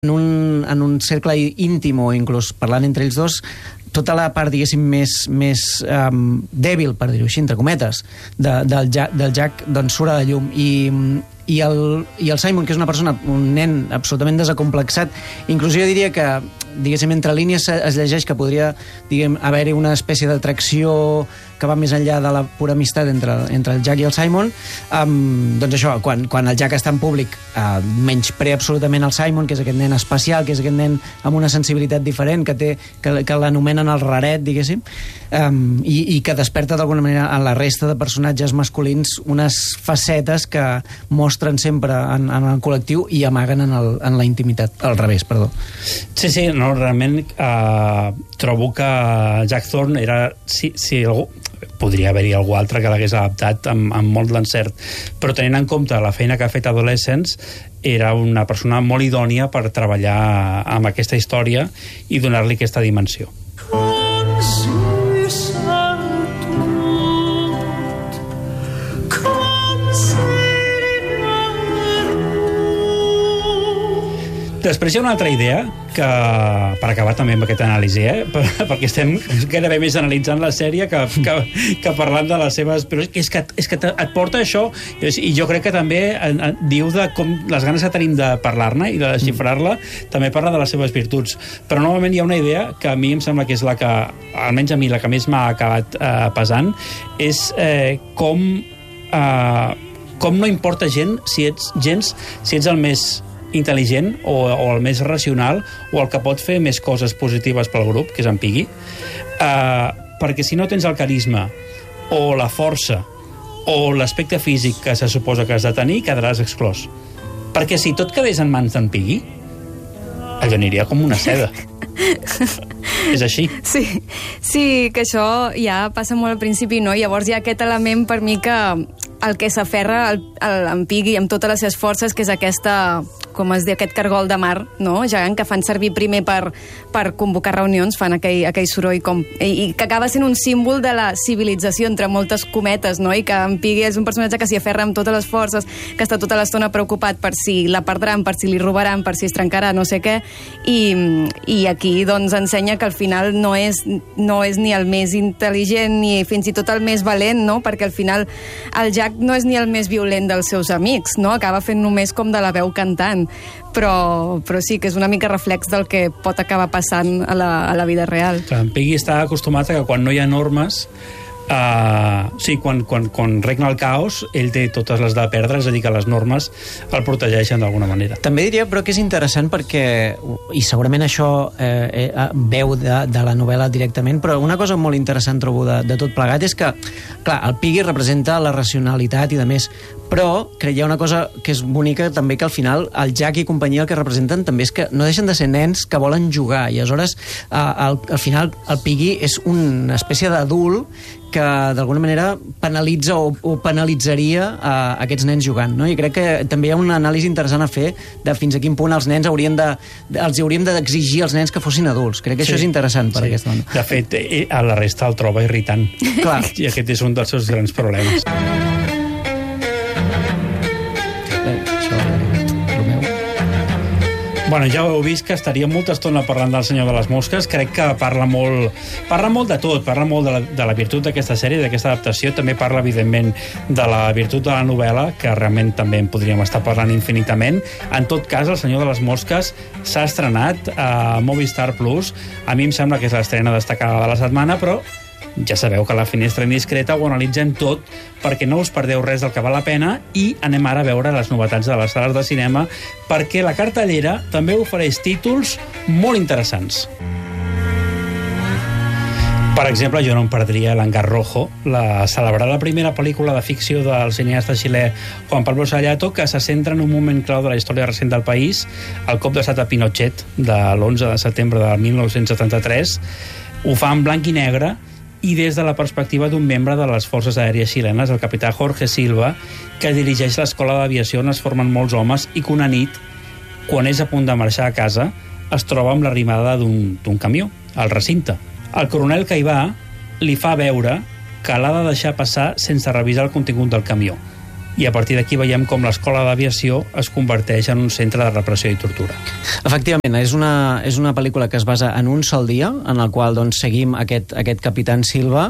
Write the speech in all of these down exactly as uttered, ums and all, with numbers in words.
en un, en un cercle íntim o inclús parlant entre ells dos, tota la part, diguéssim, més, més um, dèbil, per dir-ho així, entre cometes, de, del, Jack, del Jack, doncs surt a la llum. I, i, el, I el Simon, que és una persona, un nen absolutament desacomplexat, inclús jo diria que, diguéssim, entre línies es llegeix que podria, diguem, haver-hi una espècie d'atracció que va més enllà de la pura amistat entre, entre el Jack i el Simon. Um, doncs això, quan, quan el Jack està en públic, uh, menysprea absolutament el Simon, que és aquest nen especial, que és aquest nen amb una sensibilitat diferent, que, té, que, que l'anomenen el raret, diguéssim, um, i, i que desperta d'alguna manera en la resta de personatges masculins unes facetes que mostren sempre en, en el col·lectiu i amaguen en, el, en la intimitat, al revés, perdó. Sí, sí, no, realment uh, trobo que Jack Thorne era... Si, si algú, podria haver-hi algú altre que l'hagués adaptat amb, amb molt d'encert, però tenint en compte la feina que ha fet Adolescents, era una persona molt idònia per treballar amb aquesta història i donar-li aquesta dimensió. Després hi ha una altra idea que, per acabar també amb aquesta anàlisi, eh? perquè estem gairebé més analitzant la sèrie que, que, que parlant de les seves... Però és que, és que et porta això, i jo crec que també diu de com les ganes que tenim de parlar-ne i de desxifrar-la, també parla de les seves virtuts. Però novament hi ha una idea que a mi em sembla que és la que, almenys a mi, la que més m'ha acabat eh, pesant, és eh, com, eh, com no importa gent si ets, gens si ets el més intel·ligent o, o el més racional o el que pot fer més coses positives pel grup, que és en Piggy, uh, perquè si no tens el carisma o la força o l'aspecte físic que se suposa que has de tenir, quedaràs exclòs. Perquè si tot quedés en mans d'en Piggy, allò aniria com una seda. És així. Sí, sí, que això ja passa molt al principi, no? Llavors hi ha aquest element per mi que el que s'aferra al, al, en Piggy amb totes les seves forces, que és aquesta, com es diu, aquest cargol de mar, no? Gegant, que fan servir primer per, per convocar reunions, fan aquell, aquell soroll com, i, i que acaba sent un símbol de la civilització, entre moltes cometes, no? I que en Piggy és un personatge que s'hi aferra amb totes les forces, que està tota l'estona preocupat per si la perdran, per si li robaran, per si es trencarà, no sé què, i, i aquí doncs ensenya que al final no és, no és ni el més intel·ligent ni fins i tot el més valent, no? Perquè al final el Jack no és ni el més violent dels seus amics, no? Acaba fent només com de la veu cantant, però, però sí que és una mica reflex del que pot acabar passant a la, a la vida real. Clar, en Piggy està acostumat a que quan no hi ha normes, Uh, sí, quan, quan, quan regna el caos, ell té totes les de perdre, és a dir, que les normes el protegeixen d'alguna manera. També diria, però, que és interessant perquè, i segurament això eh, eh, veu de, de la novel·la directament, però una cosa molt interessant trobo de, de tot plegat és que, clar, el Piggy representa la racionalitat i de més, però crec hi ha una cosa que és bonica també, que al final el Jack i companyia el que representen també és que no deixen de ser nens que volen jugar, i aleshores eh, al, al final el Piggy és una espècie d'adult que d'alguna manera penalitza o, o penalitzaria a aquests nens jugant, no? I crec que també hi ha una anàlisi interessant a fer de fins a quin punt els nens haurien de, els hauríem d'exigir als nens que fossin adults. Crec que sí, això és interessant per sí. aquesta dona. De fet, a la resta el troba irritant. Clar. I aquest és un dels seus grans problemes. Bueno, ja ho heu vist que estaria molta estona parlant del Senyor de les Mosques. Crec que parla molt, parla molt de tot, parla molt de la, de la virtut d'aquesta sèrie, d'aquesta adaptació. També parla, evidentment, de la virtut de la novel·la, que realment també en podríem estar parlant infinitament. En tot cas, el Senyor de les Mosques s'ha estrenat a Movistar Plus. A mi em sembla que és l'estrena destacada de la setmana, però ja sabeu que a la Finestra Indiscreta ho analitzem tot perquè no us perdeu res del que val la pena, i anem ara a veure les novetats de les sales de cinema, perquè la cartellera també ofereix títols molt interessants. Per exemple, jo no em perdria l'Hangar Rojo, la celebrada primera pel·lícula de ficció del cineasta xilè Juan Pablo Sayato, que se centra en un moment clau de la història recent del país, el cop d'estat a Pinochet de l'onze de setembre de mil nou-cents setanta-tres. Ho fa en blanc i negre i des de la perspectiva d'un membre de les forces aèries xilenes, el capità Jorge Silva, que dirigeix l'escola d'aviació on es formen molts homes i que una nit, quan és a punt de marxar a casa, es troba amb l'arrimada d'un camió, al recinte. El coronel que hi va li fa veure que l'ha de deixar passar sense revisar el contingut del camió. i a partir d'aquí veiem com l'escola d'aviació es converteix en un centre de repressió i tortura. Efectivament, és una, és una pel·lícula que es basa en un sol dia, en el qual doncs, seguim aquest, aquest capitán Silva,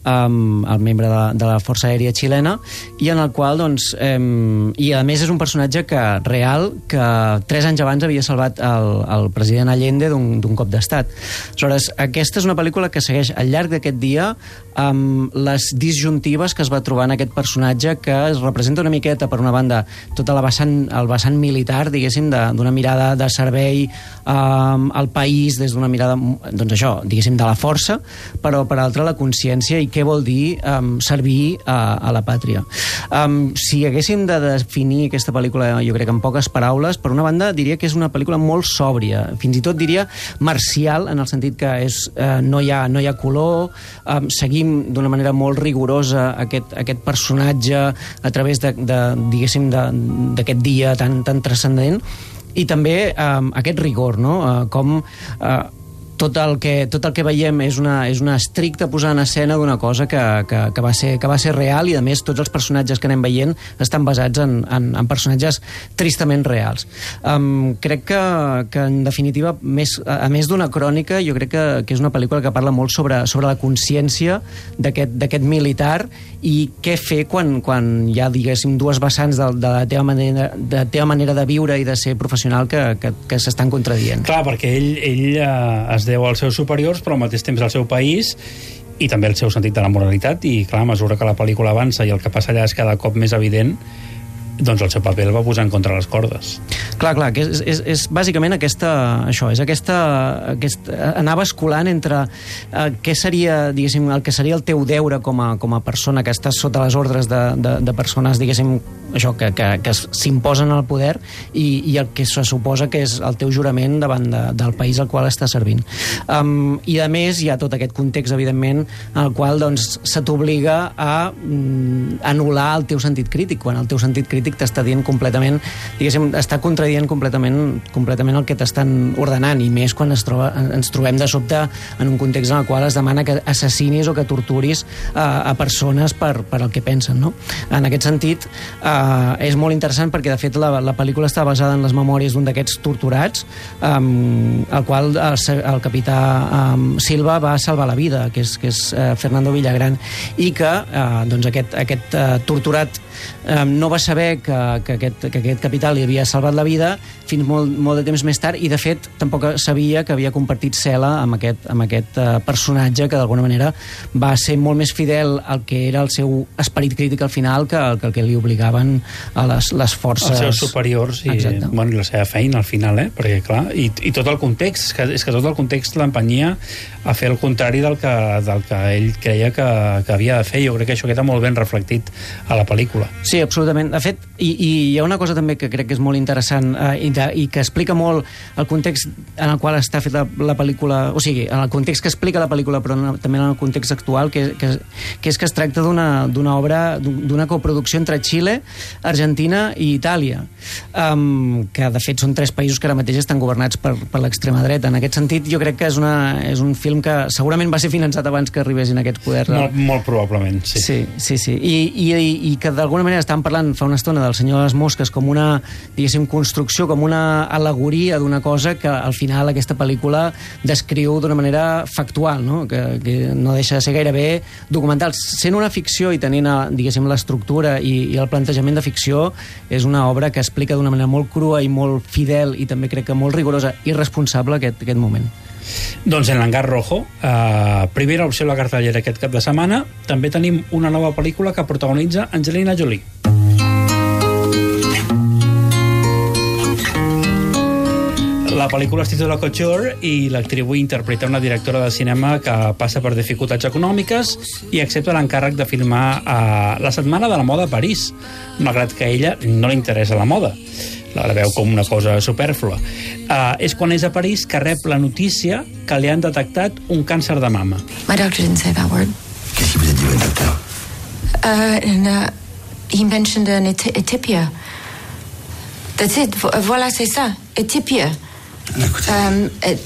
um, el membre de, de la Força Aèria Xilena, i en el qual, doncs, um, i a més és un personatge que, real, que tres anys abans havia salvat el, el president Allende d'un cop d'estat. Aleshores, aquesta és una pel·lícula que segueix al llarg d'aquest dia amb les disjuntives que es va trobar en aquest personatge, que es representa una miqueta, per una banda, tota la vessant, el vessant militar, diguéssim, d'una mirada de servei um, al país, des d'una mirada, doncs això, diguéssim, de la força, però per altra la consciència i què vol dir um, servir a, a la pàtria. Um, si haguéssim de definir aquesta pel·lícula, jo crec que en poques paraules, per una banda diria que és una pel·lícula molt sòbria, fins i tot diria marcial, en el sentit que és, eh, no, hi ha, no hi ha color, um, seguim d'una manera molt rigorosa aquest, aquest personatge a través de, de diguéssim, d'aquest dia tan, tan transcendent, i també eh, aquest rigor, no? Eh, com eh, tot el que, tot el que veiem és una, és una estricta posada en escena d'una cosa que, que, que, va ser, que va ser real, i a més tots els personatges que anem veient estan basats en, en, en personatges tristament reals. Um, crec que, que en definitiva, més, a més d'una crònica, jo crec que, que és una pel·lícula que parla molt sobre, sobre la consciència d'aquest militar i què fer quan, quan hi ha, diguéssim, dues vessants de, de, la teva manera, de la teva manera de viure i de ser professional que, que, que s'estan contradient. Clar, perquè ell, ell eh, es deu als seus superiors, però al mateix temps al seu país, i també el seu sentit de la moralitat, i clar, a mesura que la pel·lícula avança i el que passa allà és cada cop més evident, doncs el seu paper el va posar en contra les cordes. Clar, clar, que és, és, és bàsicament aquesta, això, és aquesta, aquest, anar basculant entre eh, què seria, diguéssim, el que seria el teu deure com a, com a persona que estàs sota les ordres de, de, de persones, diguéssim, això, que, que, que s'imposen al poder, i, i el que se suposa que és el teu jurament davant de, del país al qual estàs servint. Um, I a més hi ha tot aquest context, evidentment, en el qual doncs, se t'obliga a mm, anul·lar el teu sentit crític, quan el teu sentit crític t'està dient completament, diguéssim, està contradient completament, completament el que t'estan ordenant, i més quan es troba, ens trobem de sobte en un context en el qual es demana que assassinis o que torturis a, a persones per, per el que pensen, no? En aquest sentit, eh, és molt interessant perquè, de fet, la, la pel·lícula està basada en les memòries d'un d'aquests torturats, um, el qual el, el capità um, Silva va salvar la vida, que és, que és uh, Fernando Villagrán, i que uh, doncs aquest, aquest uh, torturat um, no va saber que, que, aquest, que aquest capità li havia salvat la vida fins molt, molt de temps més tard, i de fet tampoc sabia que havia compartit cel·la amb aquest, amb aquest uh, personatge que d'alguna manera va ser molt més fidel al que era el seu esperit crític al final que el que, el que li obligaven a les, les forces... Els seus superiors i, bueno, i la seva feina al final, eh? Perquè clar, i, i tot el context, és que, és que tot el context l'empenyia a fer el contrari del que, del que ell creia que, que havia de fer. Jo crec que això queda molt ben reflectit a la pel·lícula. Sí, absolutament. De fet, i, i hi ha una cosa també que crec que és molt interessant eh, i, de, i que explica molt el context en el qual està fet la, la pel·lícula, o sigui, en el context que explica la pel·lícula, però en, també en el context actual, que, que, que és que es tracta d'una obra, d'una coproducció entre Xile, Argentina i Itàlia, um, que de fet són tres països que ara mateix estan governats per, per l'extrema dreta. En aquest sentit, jo crec que és, una, és un film que segurament va ser finançat abans que arribessin aquests poders. Molt, molt probablement, sí. Sí, sí, sí. I, i, i que d'alguna manera estàvem parlant fa una estona del Senyor de les Mosques com una, diguéssim, construcció, com una al·legoria d'una cosa que al final aquesta pel·lícula descriu d'una manera factual, no? Que, que no deixa de ser gairebé documental. Sent una ficció i tenint, diguéssim, l'estructura i, i el plantejament de ficció, és una obra que explica d'una manera molt crua i molt fidel i també crec que molt rigorosa i responsable aquest, aquest moment. Doncs en l'Hangar Rojo, eh, primera opció a la cartellera aquest cap de setmana, també tenim una nova pel·lícula que protagonitza Angelina Jolie. La pel·lícula es titula Couture i l'actriu interpreta una directora de cinema que passa per dificultats econòmiques i accepta l'encàrrec de filmar a la Setmana de la Moda a París, malgrat que a ella no li interessa la moda. La veu com una cosa superflua. Uh, és quan és a París que rep la notícia que li han detectat un càncer de mama. My doctor didn't say that word. Qu'est-ce qu'il vous a dit, votre docteur? Uh, and, uh, he mentioned an atypia. That's it. Voilà, c'est ça. Atypia. Um, uh,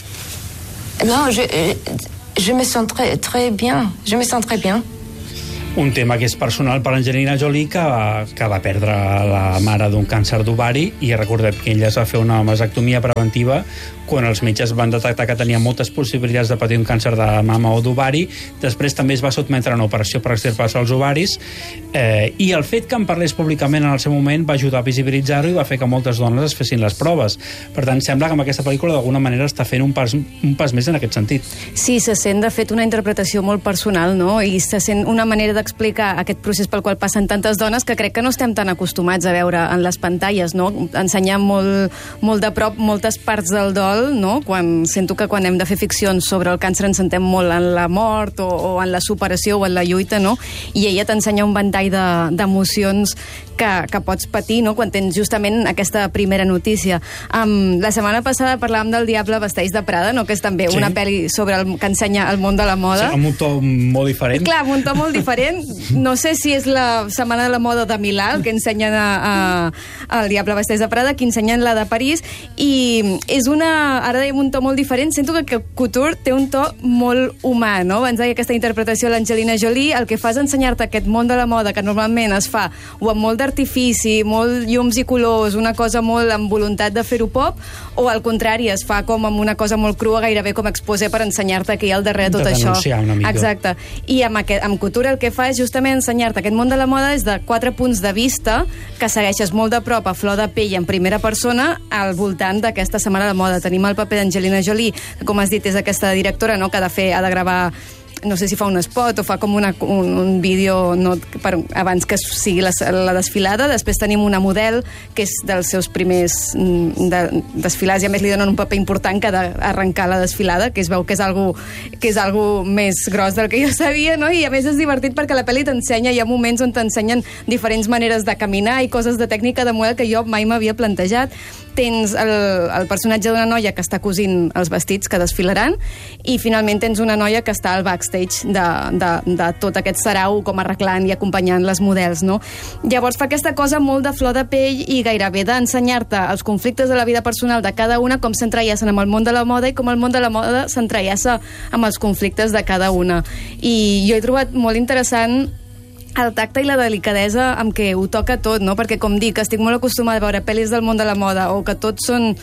non, je, je me sens très, très bien. Je me sens très bien. un tema que és personal per Angelina Jolie, que, que va perdre la mare d'un càncer d'ovari, i recordem que ella es va fer una mastectomia preventiva quan els metges van detectar que tenia moltes possibilitats de patir un càncer de mama o d'ovari. Després també es va sotmetre a una operació per extirpar-se els ovaris, eh, i el fet que en parlés públicament en el seu moment va ajudar a visibilitzar-ho i va fer que moltes dones es fessin les proves. Per tant, sembla que amb aquesta pel·lícula d'alguna manera està fent un pas, un pas més en aquest sentit. Sí, se sent de fet una interpretació molt personal, no? I se sent una manera d'explicar aquest procés pel qual passen tantes dones que crec que no estem tan acostumats a veure en les pantalles, no? Ensenyar molt, molt de prop moltes parts del dol, no? Quan sento que quan hem de fer ficcions sobre el càncer ens sentem molt en la mort o, o en la superació o en la lluita, no? I ella t'ensenya un ventall d'emocions de, que, que pots patir, no? Quan tens justament aquesta primera notícia. Um, la setmana passada parlàvem del Diable vesteix de Prada, no? Que és també sí. una pel·li sobre el, que ensenya el món de la moda. Sí, amb un to molt diferent. Clar, amb un to molt diferent. No sé si és la Setmana de la Moda de Milà, el que ensenyen a, a, el Diable vesteix de Prada, que ensenyen la de París, i és una, ara dèiem un to molt diferent. Sento que, que Couture té un to molt humà, no? Abans deia aquesta interpretació de l'Angelina Jolie, el que fa és ensenyar-te aquest món de la moda que normalment es fa o amb molt d'artifici, molt llums i colors, una cosa molt amb voluntat de fer-ho pop, o al contrari, es fa com amb una cosa molt crua, gairebé com exposé, per ensenyar-te que hi ha al darrere tot de això. Una mica. Exacte. I amb, aquest, amb Couture el que fa és justament ensenyar-te aquest món de la moda des de quatre punts de vista que segueixes molt de prop, a flor de pell, en primera persona, al voltant d'aquesta Setmana de Moda. Tenim el paper d'Angelina Jolie, que, com has dit, és aquesta directora, no?, que ha de fer, ha de gravar, no sé si fa un spot o fa com una, un, un vídeo, no, per, abans que sigui la, la desfilada. Després tenim una model que és dels seus primers de, desfilats, i a més li donen un paper important que ha d'arrencar la desfilada, que es veu que és algo, que és algo més gros del que jo sabia, no? I a més és divertit perquè la pel·li t'ensenya, hi ha moments on t'ensenyen diferents maneres de caminar i coses de tècnica de model que jo mai m'havia plantejat. Tens el, el personatge d'una noia que està cosint els vestits que desfilaran, i finalment tens una noia que està al backstage de, de, de tot aquest sarau, com arreglant i acompanyant les models, no? Llavors fa aquesta cosa molt de flor de pell i gairebé d'ensenyar-te els conflictes de la vida personal de cada una, com s'entrellassen amb el món de la moda i com el món de la moda s'entrellassa amb els conflictes de cada una. I jo he trobat molt interessant el tacte i la delicadesa amb què ho toca tot, no? Perquè, com dic, estic molt acostumada a veure pel·lis del món de la moda o que tots són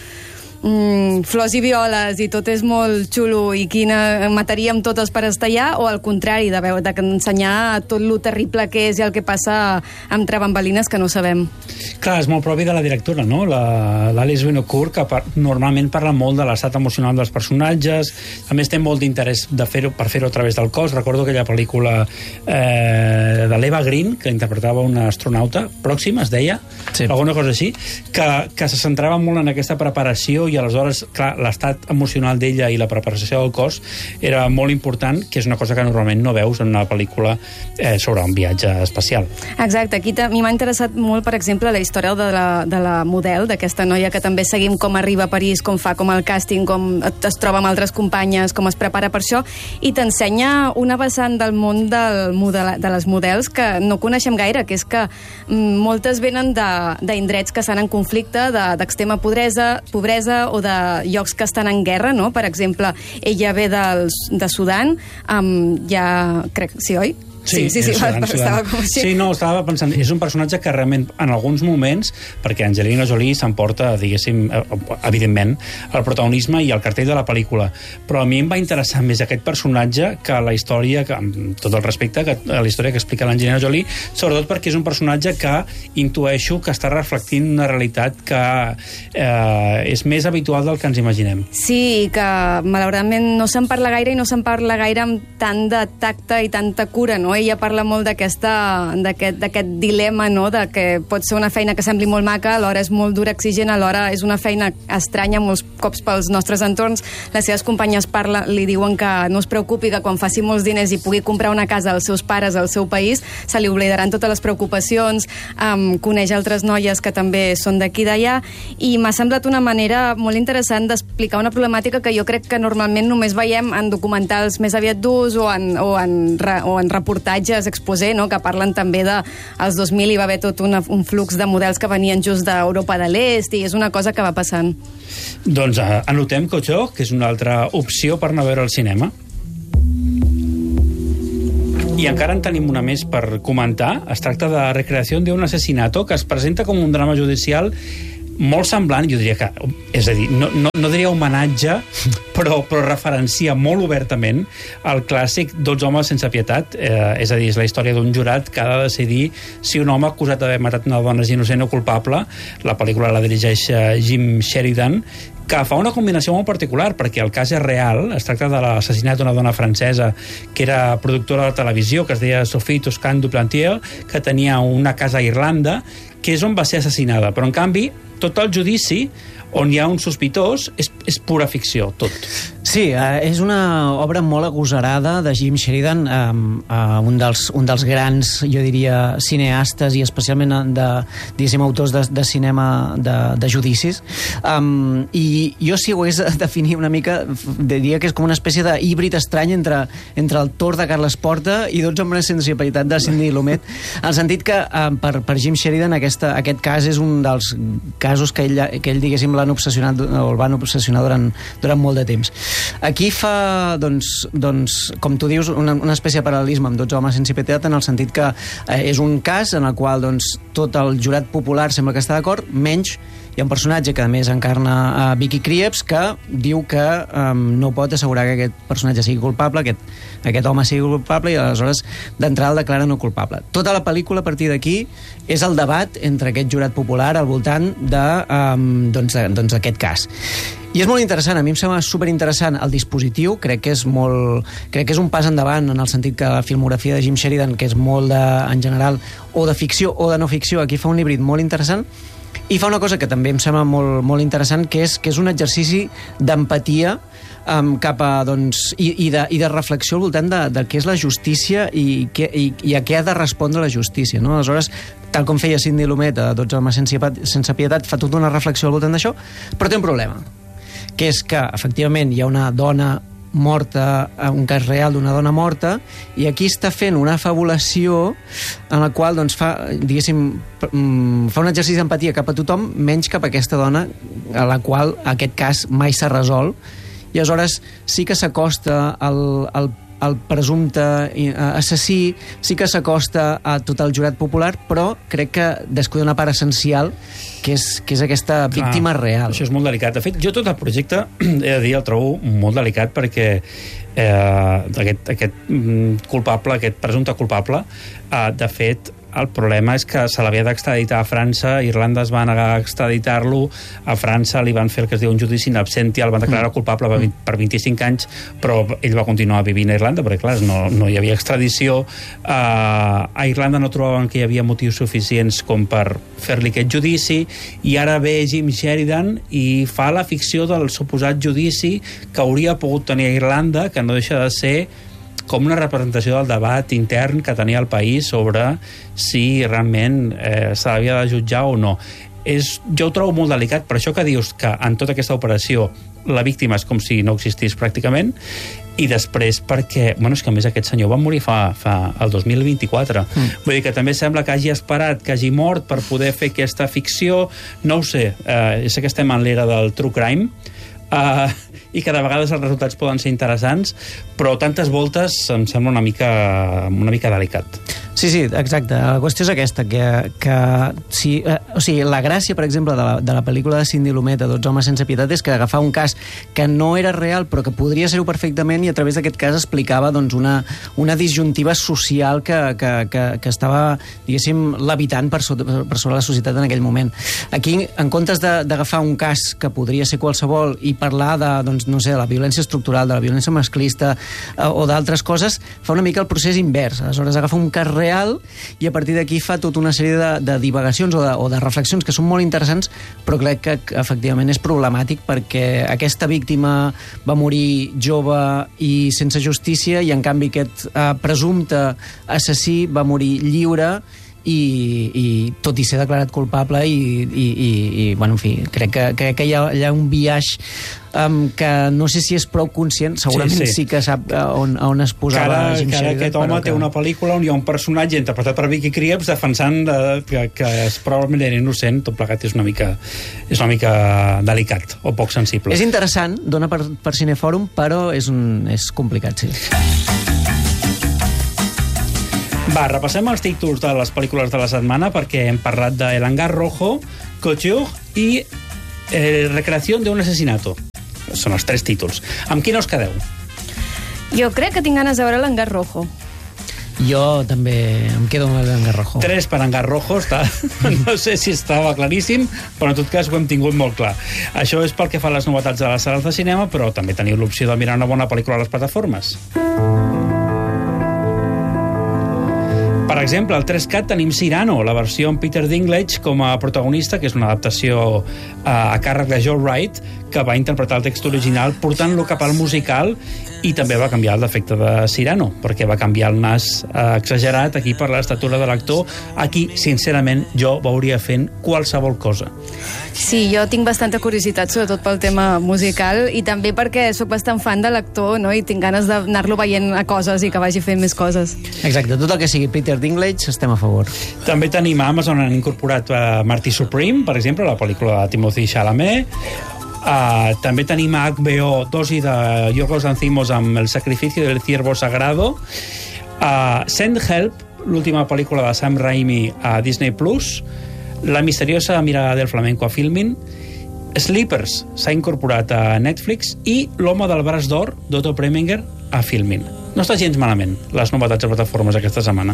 mm, flors i violes i tot és molt xulo i quina mataríem totes per estar allà, o al contrari, de veure, d'ensenyar tot lo terrible que és i el que passa amb trebambalines que no sabem. Clar, és molt propi de la directora, no? L'Alice Winocourt, que par normalment parla molt de l'estat emocional dels personatges, a més té molt d'interès de fer-ho per fer-ho a través del cos. Recordo aquella pel·lícula eh, de l'Eva Green, que interpretava una astronauta, Pròxima, es deia, sí. alguna cosa així, que, que se centrava molt en aquesta preparació, i aleshores, clar, l'estat emocional d'ella i la preparació del cos era molt important, que és una cosa que normalment no veus en una pel·lícula eh, sobre un viatge espacial. Exacte, aquí a mi m'ha interessat molt, per exemple, la història de la, de la model, d'aquesta noia que també seguim com arriba a París, com fa, com el càsting, com es troba amb altres companyes, com es prepara per això, i t'ensenya una vessant del món del model, de les models que no coneixem gaire, que és que mm, moltes venen d'indrets que estan en conflicte, d'extrema de, pobresa, pobresa o de llocs que estan en guerra, no? Per exemple, ella ve del, de Sudan, um, ja, crec, sí, oi? Sí, sí, sí, sí, Sudan, estava com així. Sí, no, estava pensant, és un personatge que realment en alguns moments, perquè Angelina Jolie s'emporta, diguéssim, evidentment, el protagonisme i el cartell de la pel·lícula, però a mi em va interessar més aquest personatge que la història, que, amb tot el respecte, que la història que explica l'Angelina Jolie, sobretot perquè és un personatge que intueixo que està reflectint una realitat que eh, és més habitual del que ens imaginem. Sí, que malauradament no se'n parla gaire i no se'n parla gaire amb tant de tacte i tanta cura, no? Ella parla molt d'aquest dilema, no? De que pot ser una feina que sembli molt maca, alhora és molt dura, exigent, alhora és una feina estranya molts cops pels nostres entorns. Les seves companyes parla, li diuen que no es preocupi, que quan faci molts diners i pugui comprar una casa als seus pares al seu país, se li oblidaran totes les preocupacions. Um, coneix altres noies que també són d'aquí d'allà, i m'ha semblat una manera molt interessant d'explicar una problemàtica que jo crec que normalment només veiem en documentals més aviat durs o en, o en, o en reportatges exposé, no? Que parlen també de als dos mil hi va haver tot una, un flux de models que venien just d'Europa de l'Est, i és una cosa que va passant. Doncs uh, anotem Couture, que és una altra opció per anar a veure al cinema. I encara en tenim una més per comentar. Es tracta de Recreació d'un assassinato, que es presenta com un drama judicial molt semblant, jo diria que, és a dir, no, no, no diria homenatge, però, però referencia molt obertament al clàssic dotze homes sense pietat, eh, és a dir, és la història d'un jurat que ha de decidir si un home acusat d'haver matat una dona és innocent o culpable. La pel·lícula la dirigeix Jim Sheridan, que fa una combinació molt particular, perquè el cas és real. Es tracta de l'assassinat d'una dona francesa que era productora de televisió, que es deia Sophie Toscan Duplantier, que tenia una casa a Irlanda, que és on va ser assassinada. Però, en canvi, tot el judici on hi ha un sospitós és, és pura ficció, tot. Sí, eh, és una obra molt agosarada de Jim Sheridan, eh, eh, un, dels, un dels grans, jo diria, cineastes i especialment de, diguéssim, autors de, de cinema de, de judicis. Um, I jo, si ho hagués de definir una mica, diria que és com una espècie d'híbrid estrany entre, entre el Tor de Carles Porta i dotze homes sense pietat de Sidney Lumet, en el sentit que eh, per, per Jim Sheridan aquesta, aquest cas és un dels casos que ell, que ell diguéssim, l'han obsessionat o el van obsessionar durant, durant molt de temps. Aquí fa, doncs, doncs com tu dius, una, una espècie de paral·lelisme amb dotze homes sense pietat, en el sentit que eh, és un cas en el qual doncs, tot el jurat popular sembla que està d'acord, menys hi ha un personatge que a més encarna a uh, Vicky Krieps, que diu que um, no pot assegurar que aquest personatge sigui culpable, aquest, aquest home sigui culpable, i aleshores d'entrada el declara no culpable. Tota la pel·lícula a partir d'aquí és el debat entre aquest jurat popular al voltant de, um, doncs, de, doncs, d'aquest cas. I és molt interessant, a mi em sembla superinteressant el dispositiu, crec que és molt, crec que és un pas endavant en el sentit que la filmografia de Jim Sheridan, que és molt de, en general, o de ficció o de no ficció, aquí fa un híbrid molt interessant. I fa una cosa que també em sembla molt, molt interessant, que és, que és un exercici d'empatia um, cap a, doncs, i, i, de, i de reflexió al voltant de, de què és la justícia i, que, i, i a què ha de respondre la justícia, no? Aleshores, tal com feia Sidney Lumet a dotze homes sense, sense pietat, fa tota una reflexió al voltant d'això, però té un problema, que és que, efectivament, hi ha una dona morta, un cas real d'una dona morta, i aquí està fent una fabulació en la qual doncs, fa, diguéssim, fa un exercici d'empatia cap a tothom, menys cap a aquesta dona a la qual aquest cas mai s'ha resolt, i aleshores sí que s'acosta al, al el presumpte assassí, sí que s'acosta a tot el jurat popular, però crec que descuida una part essencial, que és, que és aquesta víctima Clar, real. Això és molt delicat. De fet, jo tot el projecte, he de dir, el trobo molt delicat perquè eh, aquest, aquest culpable, aquest presumpte culpable, eh, de fet, el problema és que se l'havia d'extraditar a França, Irlanda es va negar a extraditar-lo, a França li van fer el que es diu un judici in absentia, el van declarar culpable mm. per vint-i-cinc anys, però ell va continuar vivint a Irlanda, perquè clar, no, no hi havia extradició. Uh, a Irlanda no trobaven que hi havia motius suficients com per fer-li aquest judici, i ara ve Jim Sheridan i fa la ficció del suposat judici que hauria pogut tenir a Irlanda, que no deixa de ser com una representació del debat intern que tenia el país sobre si realment eh, se l'havia de jutjar o no. És, jo ho trobo molt delicat, per això que dius que en tota aquesta operació la víctima és com si no existís pràcticament, i després perquè, bueno, és que a més aquest senyor va morir fa, fa el dos mil vint-i-quatre. Mm. Vull dir que també sembla que hagi esperat que hagi mort per poder fer aquesta ficció, no ho sé, eh, sé que estem en l'era del true crime, Uh, i que de vegades els resultats poden ser interessants, però tantes voltes em sembla una mica, una mica delicat. Sí, sí, exacte. La qüestió és aquesta, que, que si, eh, o sigui, la gràcia, per exemple, de la, de la pel·lícula de Sidney Lumet, dotze homes sense pietat, és que agafar un cas que no era real, però que podria ser-ho perfectament, i a través d'aquest cas explicava doncs, una, una disjuntiva social que, que, que, que estava, diguéssim, levitant per, so, per sobre la societat en aquell moment. Aquí, en comptes d'agafar un cas que podria ser qualsevol i parlar de, doncs, no sé, de la violència estructural, de la violència masclista eh, o d'altres coses, fa una mica el procés invers. Aleshores, agafa un cas real i a partir d'aquí fa tota una sèrie de, de divagacions o de, o de reflexions que són molt interessants, però crec que, que efectivament és problemàtic perquè aquesta víctima va morir jove i sense justícia, i en canvi aquest eh, presumpte assassí va morir lliure i, i tot i ser declarat culpable, i, i, i, i bueno, en fi, crec que, crec que hi ha, hi ha un biaix um, que no sé si és prou conscient, segurament sí, sí. sí que sap on, on es posava Cara, Jim Sheridan. Aquest home que... té una pel·lícula on hi ha un personatge interpretat per Vicky Krieps defensant de, que, que és probablement era innocent, tot plegat és una mica és una mica delicat o poc sensible. És interessant, dona per, per Cinefòrum, però és, un, és complicat, sí. Va, repassem els títols de les pel·lícules de la setmana perquè hem parlat de El hangar rojo, Couture i eh, Recreación de un asesinato. Són els tres títols. Amb quin us quedeu? Jo crec que tinc ganes de veure l'hangar rojo. Jo també em quedo amb el hangar rojo. Tres per hangar rojo, està... no sé si estava claríssim, però en tot cas ho hem tingut molt clar. Això és pel que fa a les novetats de les sales de cinema, però també teniu l'opció de mirar una bona pel·lícula a les plataformes. Per exemple, al tres cat tenim Cyrano, la versió amb Peter Dinklage com a protagonista, que és una adaptació a càrrec de Joe Wright, que va interpretar el text original portant-lo cap al musical, i també va canviar el defecte de Cyrano, perquè va canviar el nas eh, exagerat aquí per l'estatura de l'actor. Aquí, sincerament, jo veuria fent qualsevol cosa. Sí, jo tinc bastanta curiositat, sobretot pel tema musical, i també perquè sóc bastant fan de l'actor, no? I tinc ganes d'anar-lo veient a coses i que vagi fent més coses. Exacte, tot el que sigui Peter Dinklage estem a favor. També tenim a Amazon, han incorporat uh, Marty Supreme, per exemple, la pel·lícula de Timothée Chalamet. Uh, també tenim a H B O dosi de Yorgos Lanthimos amb El sacrificio del ciervo sagrado. uh, Send Help, l'última pel·lícula de Sam Raimi a Disney Plus. La misteriosa mirada del flamenco a Filmin. Sleepers s'ha incorporat a Netflix i L'home del braç d'or d'Otto Preminger a Filmin. No està gens malament les novetats de plataformes aquesta setmana.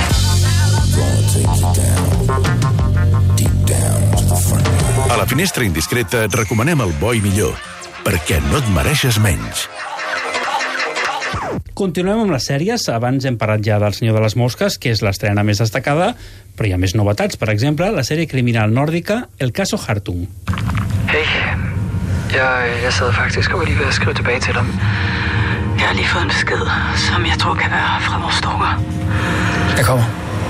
A la Finestra Indiscreta et recomanem el bo i millor, perquè no et mereixes menys. Continuem amb les sèries. Abans hem parlat ja del Senyor de les Mosques, que és l'estrena més destacada, però hi ha més novetats. Per exemple, la sèrie criminal nòrdica El caso Hartung. Hej. Jeg, jeg sad faktisk og var lige ved at skrive tilbage til dem. Jeg har lige fået en besked, som jeg tror kan være fra vores stalker. Jeg kommer.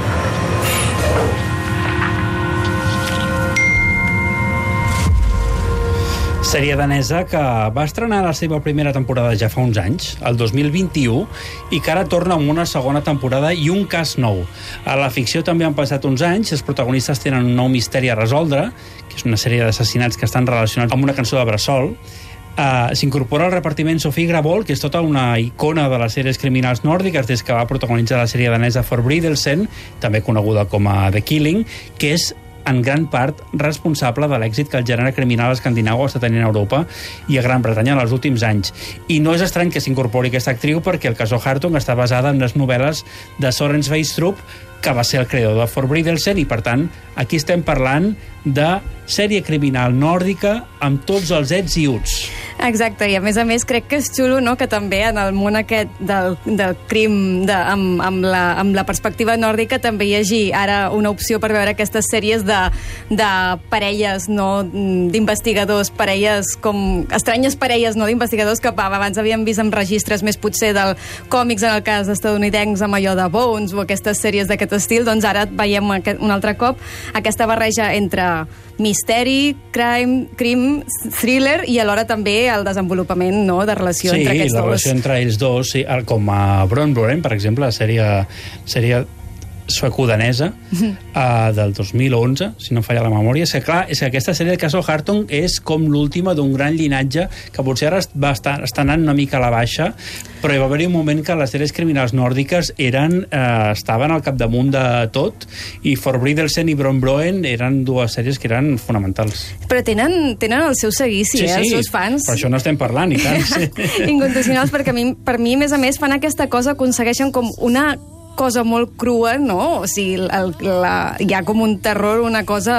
Sèrie danesa que va estrenar la seva primera temporada ja fa uns anys, el dos mil vint-i-u, i que ara torna amb una segona temporada i un cas nou. A la ficció també han passat uns anys, els protagonistes tenen un nou misteri a resoldre, que és una sèrie d'assassinats que estan relacionats amb una cançó de bressol. Uh, s'incorpora al repartiment Sofie Gravol, que és tota una icona de les sèries criminals nòrdiques des que va protagonitzar la sèrie danesa Forbrydelsen, també coneguda com a The Killing, que és en gran part responsable de l'èxit que el gènere criminal escandinau està tenint a Europa i a Gran Bretanya en els últims anys. I no és estrany que s'incorpori aquesta actriu perquè el caso Hartung està basada en les novel·les de Soren Sveistrup, que va ser el creador de Forbrydelsen, i per tant aquí estem parlant de sèrie criminal nòrdica amb tots els ets i uts. Exacte, i a més a més crec que és xulo, no?, que també en el món aquest del, del crim de, amb, amb, la, amb la perspectiva nòrdica també hi hagi ara una opció per veure aquestes sèries de, de parelles, no, d'investigadors, parelles com estranyes parelles, no, d'investigadors que abans havíem vist en registres més potser del còmics, en el cas estadounidencs, amb allò de Bones o aquestes sèries d'aquest estil. Doncs ara veiem aquest, un altre cop aquesta barreja entre misteri, crime, crim, thriller i alhora també el desenvolupament, no?, de relació sí, entre aquests dos. Sí, la relació entre ells dos, sí, com a Brøndbo, per exemple, sèrie, sèrie sueco-danesa uh, del dos mil onze, si no falla la memòria. És que, clar, és que aquesta sèrie de caso Hartung és com l'última d'un gran llinatge que potser ara va estar, està anant una mica a la baixa, però hi va haver un moment que les sèries criminals nòrdiques eren, eh, estaven al capdamunt de tot, i Forbrydelsen i Brøndboen eren dues sèries que eren fonamentals. Però tenen, tenen el seu seguici, sí, eh, sí, els seus fans. Per això no estem parlant, i tant. Sí. Incondicionals, perquè a mi, per mi, a més a més, fan aquesta cosa, aconsegueixen com una cosa molt crua, no? O sigui, el, la, hi ha com un terror, una cosa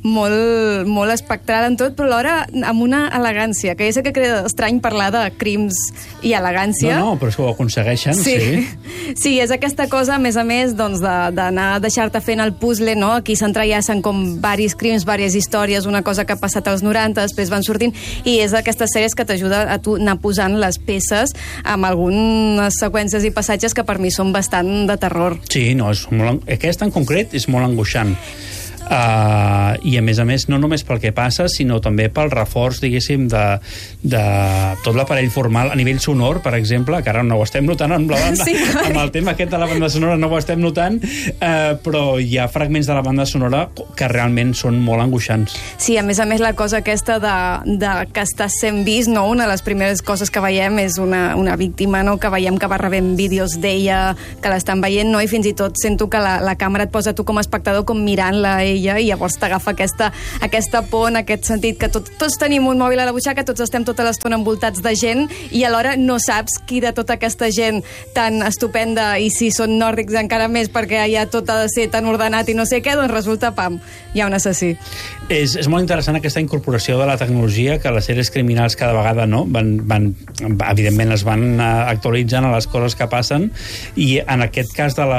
molt, molt espectral en tot, però alhora amb una elegància, que ja sé que queda estrany parlar de crims i elegància. No, no, però és que ho aconsegueixen, sí. Sí, sí, és aquesta cosa, a més a més, doncs, d'anar a deixar-te fent el puzzle, no? Aquí s'entrellacen com varis crims, vàries històries, una cosa que ha passat als noranta, després van sortint, i és d'aquestes sèries que t'ajuda a tu anar posant les peces amb algunes seqüències i passatges que per mi són bastant de terror. Sí, no, és molt, aquest en concret és molt angoixant. Uh, I, a més a més, no només pel que passa, sinó també pel reforç, diguéssim, de, de tot l'aparell formal a nivell sonor, per exemple, que ara no ho estem notant amb la banda, sí, amb el tema aquest de la banda sonora no ho estem notant, uh, però hi ha fragments de la banda sonora que realment són molt angoixants. Sí, a més a més, la cosa aquesta de, de que estàs sent vist, no? Una de les primeres coses que veiem és una, una víctima, no? Que veiem que va rebent vídeos d'ella, que l'estan veient, no? I fins i tot sento que la, la càmera et posa tu com a espectador com mirant-la a ella, i llavors t'agafa aquesta, aquesta por en aquest sentit, que tot, tots tenim un mòbil a la butxaca, tots estem tota l'estona envoltats de gent, i alhora no saps qui de tota aquesta gent tan estupenda, i si són nòrdics encara més, perquè ja tot ha de ser tan ordenat i no sé què, doncs resulta, pam, hi ha un assassí. És, és molt interessant aquesta incorporació de la tecnologia, que les sèries criminals cada vegada no van, van, evidentment es van actualitzant a les coses que passen, i en aquest cas de la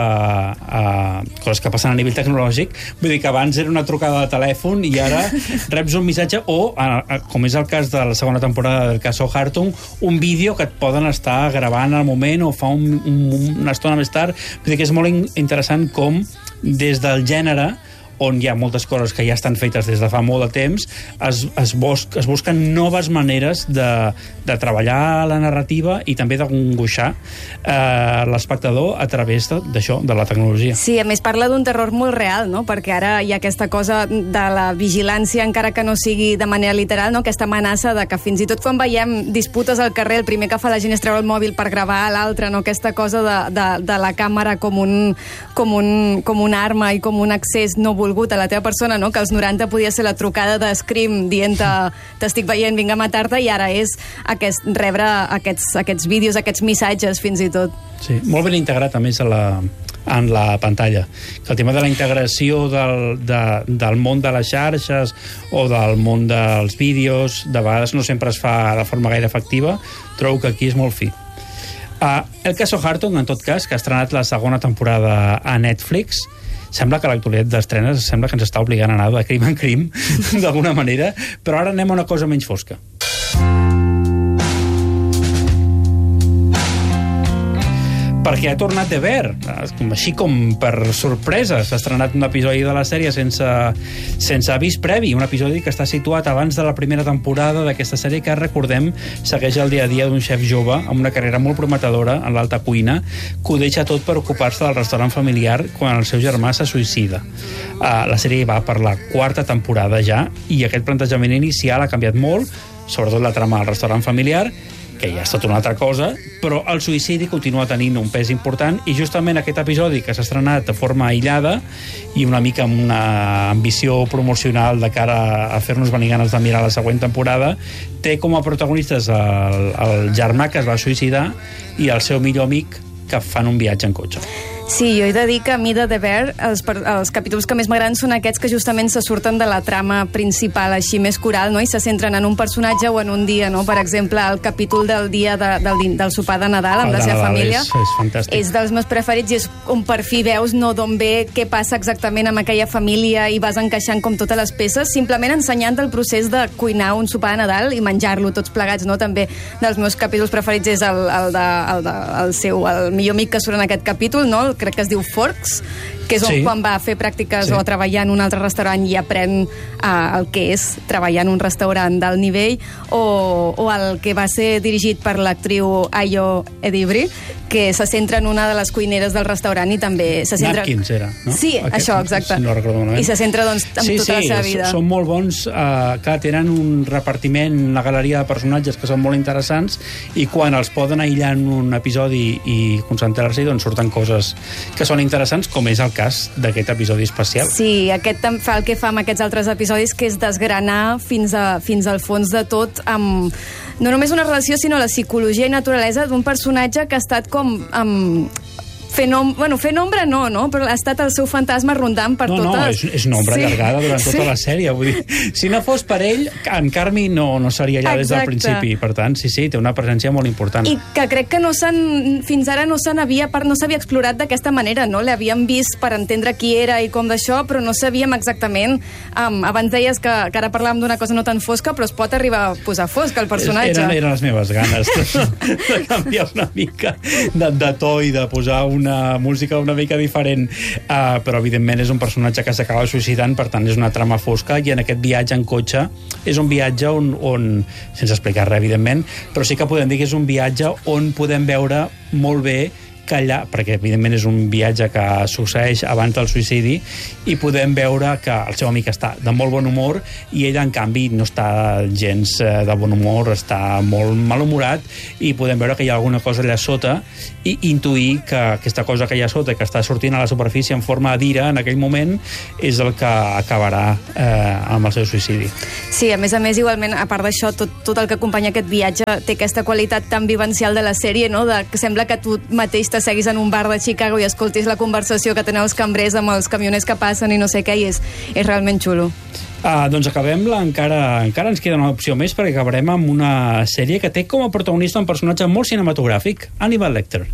uh, coses que passen a nivell tecnològic, vull dir que abans era una trucada de telèfon i ara reps un missatge o, uh, com és el cas de la segona temporada del Caso Hartung, un vídeo que et poden estar gravant al moment o fa un, un, una estona més tard. Vull dir que és molt interessant com des del gènere, on hi ha moltes coses que ja estan fetes des de fa molt de temps, es, es, bus, es busquen noves maneres de, de treballar la narrativa i també d'angoixar eh, l'espectador a través d'això, de, de la tecnologia. Sí, a més parla d'un terror molt real, no? Perquè ara hi ha aquesta cosa de la vigilància, encara que no sigui de manera literal, no? Aquesta amenaça de que fins i tot quan veiem disputes al carrer, el primer que fa la gent és treure el mòbil per gravar l'altre, no? Aquesta cosa de, de, de la càmera com un, com, un, com un arma i com un accés no volgut a la teva persona, no? Que als noranta podia ser la trucada de Scream dient-te t'estic veient, vinc a matar-te, i ara és aquest, rebre aquests, aquests vídeos, aquests missatges fins i tot. Sí, molt ben integrat a més a la, en la pantalla. Que el tema de la integració del, de, del món de les xarxes o del món dels vídeos de vegades no sempre es fa de forma gaire efectiva, trobo que aquí és molt fi. Uh, el Caso Hartung, en tot cas, que ha estrenat la segona temporada a Netflix, sembla que l'actualitat d'estrenes sembla que ens està obligant a anar de crim en crim, d'alguna manera, però ara anem a una cosa menys fosca. Perquè ha tornat de ver, així com per sorpresa. S'ha estrenat un episodi de la sèrie sense, sense avís previ, un episodi que està situat abans de la primera temporada d'aquesta sèrie que, recordem, segueix el dia a dia d'un xef jove amb una carrera molt prometedora en l'alta cuina, que ho deixa tot per ocupar-se del restaurant familiar quan el seu germà se suïcida. Uh, la sèrie va per la quarta temporada ja, i aquest plantejament inicial ha canviat molt, sobretot la trama del restaurant familiar, que ja és tot una altra cosa, però el suïcidi continua tenint un pes important, i justament aquest episodi que s'ha estrenat de forma aïllada i una mica amb una ambició promocional de cara a fer-nos venir ganes de mirar la següent temporada, té com a protagonistes el, el germà que es va suïcidar i el seu millor amic que fan un viatge en cotxe. Sí, jo he de dir que a mi de The Bear els, els capítols que més m'agraden són aquests que justament se surten de la trama principal, així més coral, no? I se centren en un personatge o en un dia, no? Per exemple, el capítol del dia de, del, del sopar de Nadal amb el la seva Nadal família és, és fantàstic. És dels meus preferits i és on per fi veus no d'on ve, què passa exactament amb aquella família i vas encaixant com totes les peces, simplement ensenyant el procés de cuinar un sopar de Nadal i menjar-lo tots plegats, no? També dels meus capítols preferits és el, el, de, el, de, el seu, el millor amic que surt en aquest capítol, no? Crec que es diu Forks, que és on sí. quan va a fer pràctiques sí. o a treballar en un altre restaurant i aprèn uh, el que és treballar en un restaurant d'alt nivell, o, o el que va ser dirigit per l'actriu Ayo Edebiri, que se centra en una de les cuineres del restaurant i també se centra... Napkins era, no? Sí, Aquest, això, exacte. Si no recordo malament. I se centra, doncs, en sí, tota sí, la seva vida. Són molt bons, uh, clar, tenen un repartiment, una galeria de personatges que són molt interessants, i quan els poden aïllar en un episodi i concentrar-s'hi, doncs surten coses que són interessants, com és el cas d'aquest episodi especial. Sí, aquest fa el que fa amb aquests altres episodis, que és desgranar fins, a, fins al fons de tot, amb no només una relació, sinó la psicologia i naturalesa d'un personatge que ha estat com... Amb, fent, om... bueno, fent ombra no, no, però ha estat el seu fantasma rondant per no, totes... No, és, és una ombra sí. allargada durant tota sí. la sèrie. Vull dir, si no fos per ell, en Carmi no, no seria allà Exacte. Des del principi. Per tant, sí, sí, té una presència molt important. I que crec que no s'han, fins ara no se n'havia no s'havia explorat d'aquesta manera, no? L'havíem vist per entendre qui era i com d'això, però no sabíem exactament... Um, abans deies que, que ara parlàvem d'una cosa no tan fosca, però es pot arribar a posar fosca el personatge. Eren, eren les meves ganes de, de canviar una mica de, de to i de posar un una música una mica diferent, uh, però evidentment és un personatge que s'acaba suïcidant, per tant és una trama fosca, i en aquest viatge en cotxe és un viatge on, on sense explicar res, evidentment, però sí que podem dir que és un viatge on podem veure molt bé que allà, perquè evidentment és un viatge que succeeix abans del suïcidi, i podem veure que el seu amic està de molt bon humor i ell en canvi no està gens de bon humor, està molt malhumorat, i podem veure que hi ha alguna cosa allà sota i intuir que aquesta cosa que hi ha sota, que està sortint a la superfície en forma d'ira en aquell moment, és el que acabarà eh, amb el seu suïcidi. Sí, a més a més, igualment, a part d'això, tot, tot el que acompanya aquest viatge té aquesta qualitat tan vivencial de la sèrie, no? De, que sembla que tu mateix seguis en un bar de Chicago i escoltis la conversació que tenen els cambrers amb els camioners que passen i no sé què, i és, és realment xulo. Ah, doncs acabem-la, encara, encara ens queda una opció més, perquè acabarem amb una sèrie que té com a protagonista un personatge molt cinematogràfic, Hannibal Lecter.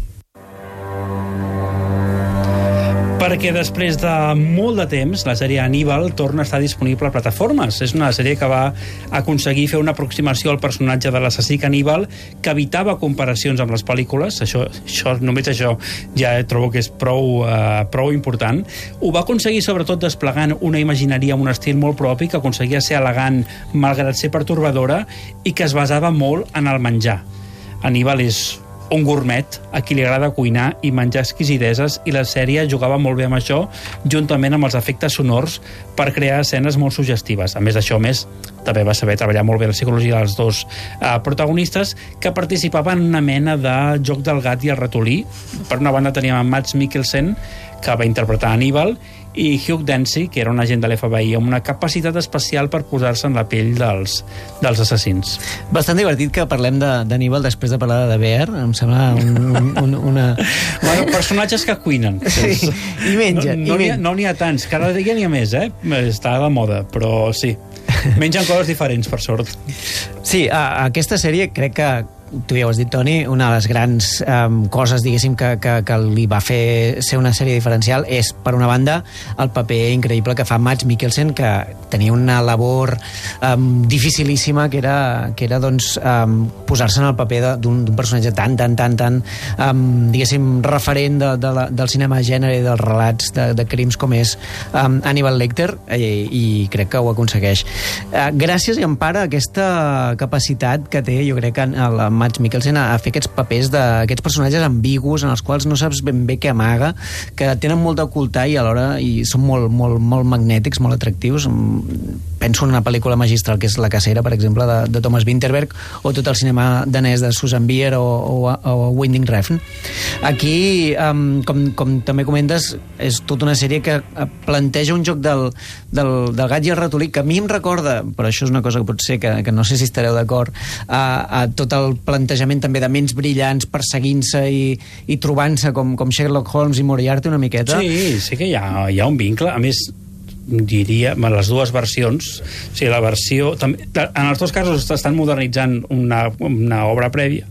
Perquè després de molt de temps la sèrie Hannibal torna a estar disponible a plataformes. És una sèrie que va aconseguir fer una aproximació al personatge de l'assassí caníbal que evitava comparacions amb les pel·lícules. Això, això només això ja trobo que és prou, uh, prou important. Ho va aconseguir sobretot desplegant una imagineria amb un estil molt propi, que aconseguia ser elegant malgrat ser pertorbadora, i que es basava molt en el menjar. Hannibal és un gourmet a qui li agrada cuinar i menjar exquisideses, i la sèrie jugava molt bé amb això, juntament amb els efectes sonors, per crear escenes molt suggestives. A més d'això, més, també va saber treballar molt bé la psicologia dels dos eh, protagonistes, que participaven en una mena de joc del gat i el ratolí. Per una banda teníem en Mads Mikkelsen, que va interpretar Hannibal, i Hugh Dancy, que era un agent de l'F B I amb una capacitat especial per posar-se en la pell dels, dels assassins. Bastant divertit que parlem d'Hannibal després de parlar de Bear, em sembla un, un, un, una... Bueno, personatges que cuinen. Sí, i mengen. No n'hi i ha, no ha tants, cada dia n'hi ha més, eh? Està a la moda, però sí. Mengen coses diferents, per sort. Sí, a, a aquesta sèrie crec que tu ja ho has dit, Toni, una de les grans um, coses, diguéssim, que, que, que li va fer ser una sèrie diferencial és, per una banda, el paper increïble que fa Mads Mikkelsen, que tenia una labor um, dificilíssima, que era, que era doncs, um, posar-se en el paper d'un personatge tan, tan, tan, tan, um, diguéssim, referent de, de la, del cinema gènere i dels relats de, de crims com és um, Hannibal Lecter, i, i crec que ho aconsegueix. Uh, gràcies i empara aquesta capacitat que té, jo crec, que el Mads Mikkelsen a fer aquests papers d'aquests personatges ambigus en els quals no saps ben bé què amaga, que tenen molt d'ocultar i alhora i són molt, molt, molt magnètics, molt atractius. Penso en una pel·lícula magistral que és La cacera, per exemple, de, de Thomas Vinterberg, o tot el cinema danès de Susan Bier o, o, o Winding Refn. Aquí, um, com, com també comentes, és tota una sèrie que planteja un joc del, del, del gat i el ratolí, que a mi em recorda, però això és una cosa que potser que, que no sé si estareu d'acord, a, a tot el plantejament també de ments brillants perseguint-se i, i trobant-se com, com Sherlock Holmes i Moriarty una miqueta. Sí, sí que hi ha, hi ha un vincle. A més, diria, les dues versions, o sigui, la versió... També, en els dos casos estan modernitzant una, una obra prèvia,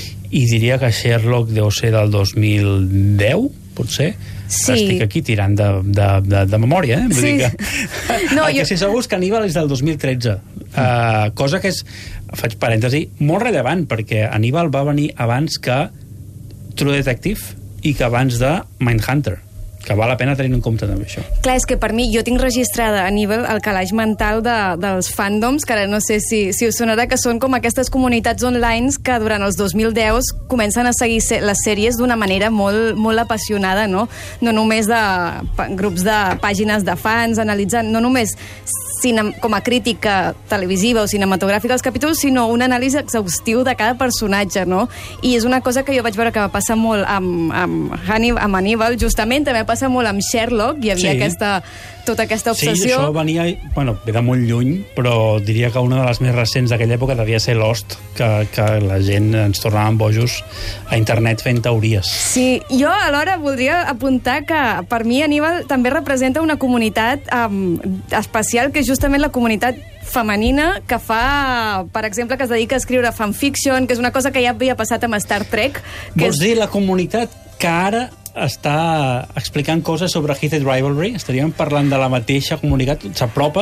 i diria que Sherlock deu ser del dos mil deu, potser. Sí. Estic aquí tirant de, de, de, de memòria, eh? Vull sí. dir que... No, el que jo... sí segur és que Hannibal és del dos mil tretze. Uh, cosa que és, faig parèntesi, molt rellevant, perquè Hannibal va venir abans que True Detective i que abans de Mindhunter, que val la pena tenir en compte també això. Clar, és que per mi, jo tinc registrada a nivell el calaix mental de, dels fandoms, que ara no sé si, si us sonarà, que són com aquestes comunitats online que durant els dos mil deu comencen a seguir les sèries d'una manera molt, molt apassionada, no? No només de grups de pàgines de fans analitzant, no només cine, com a crítica televisiva o cinematogràfica als capítols, sinó un anàlisi exhaustiu de cada personatge, no? I és una cosa que jo vaig veure que va passar molt amb, amb, Hannibal, amb Hannibal, justament, també passa molt amb Sherlock, hi havia sí. aquesta, tota aquesta obsessió. Sí, això venia, bueno, ve de molt lluny, però diria que una de les més recents d'aquella època devia ser Lost, que, que la gent ens tornàvem bojos a internet fent teories. Sí, jo alhora voldria apuntar que per mi Hannibal també representa una comunitat um, especial, que és justament la comunitat femenina que fa, per exemple, que es dedica a escriure fanfiction, que és una cosa que ja havia passat amb Star Trek. Que Vols és... dir la comunitat que ara està explicant coses sobre Heated Rivalry? Estaríem parlant de la mateixa comunitat, s'apropa?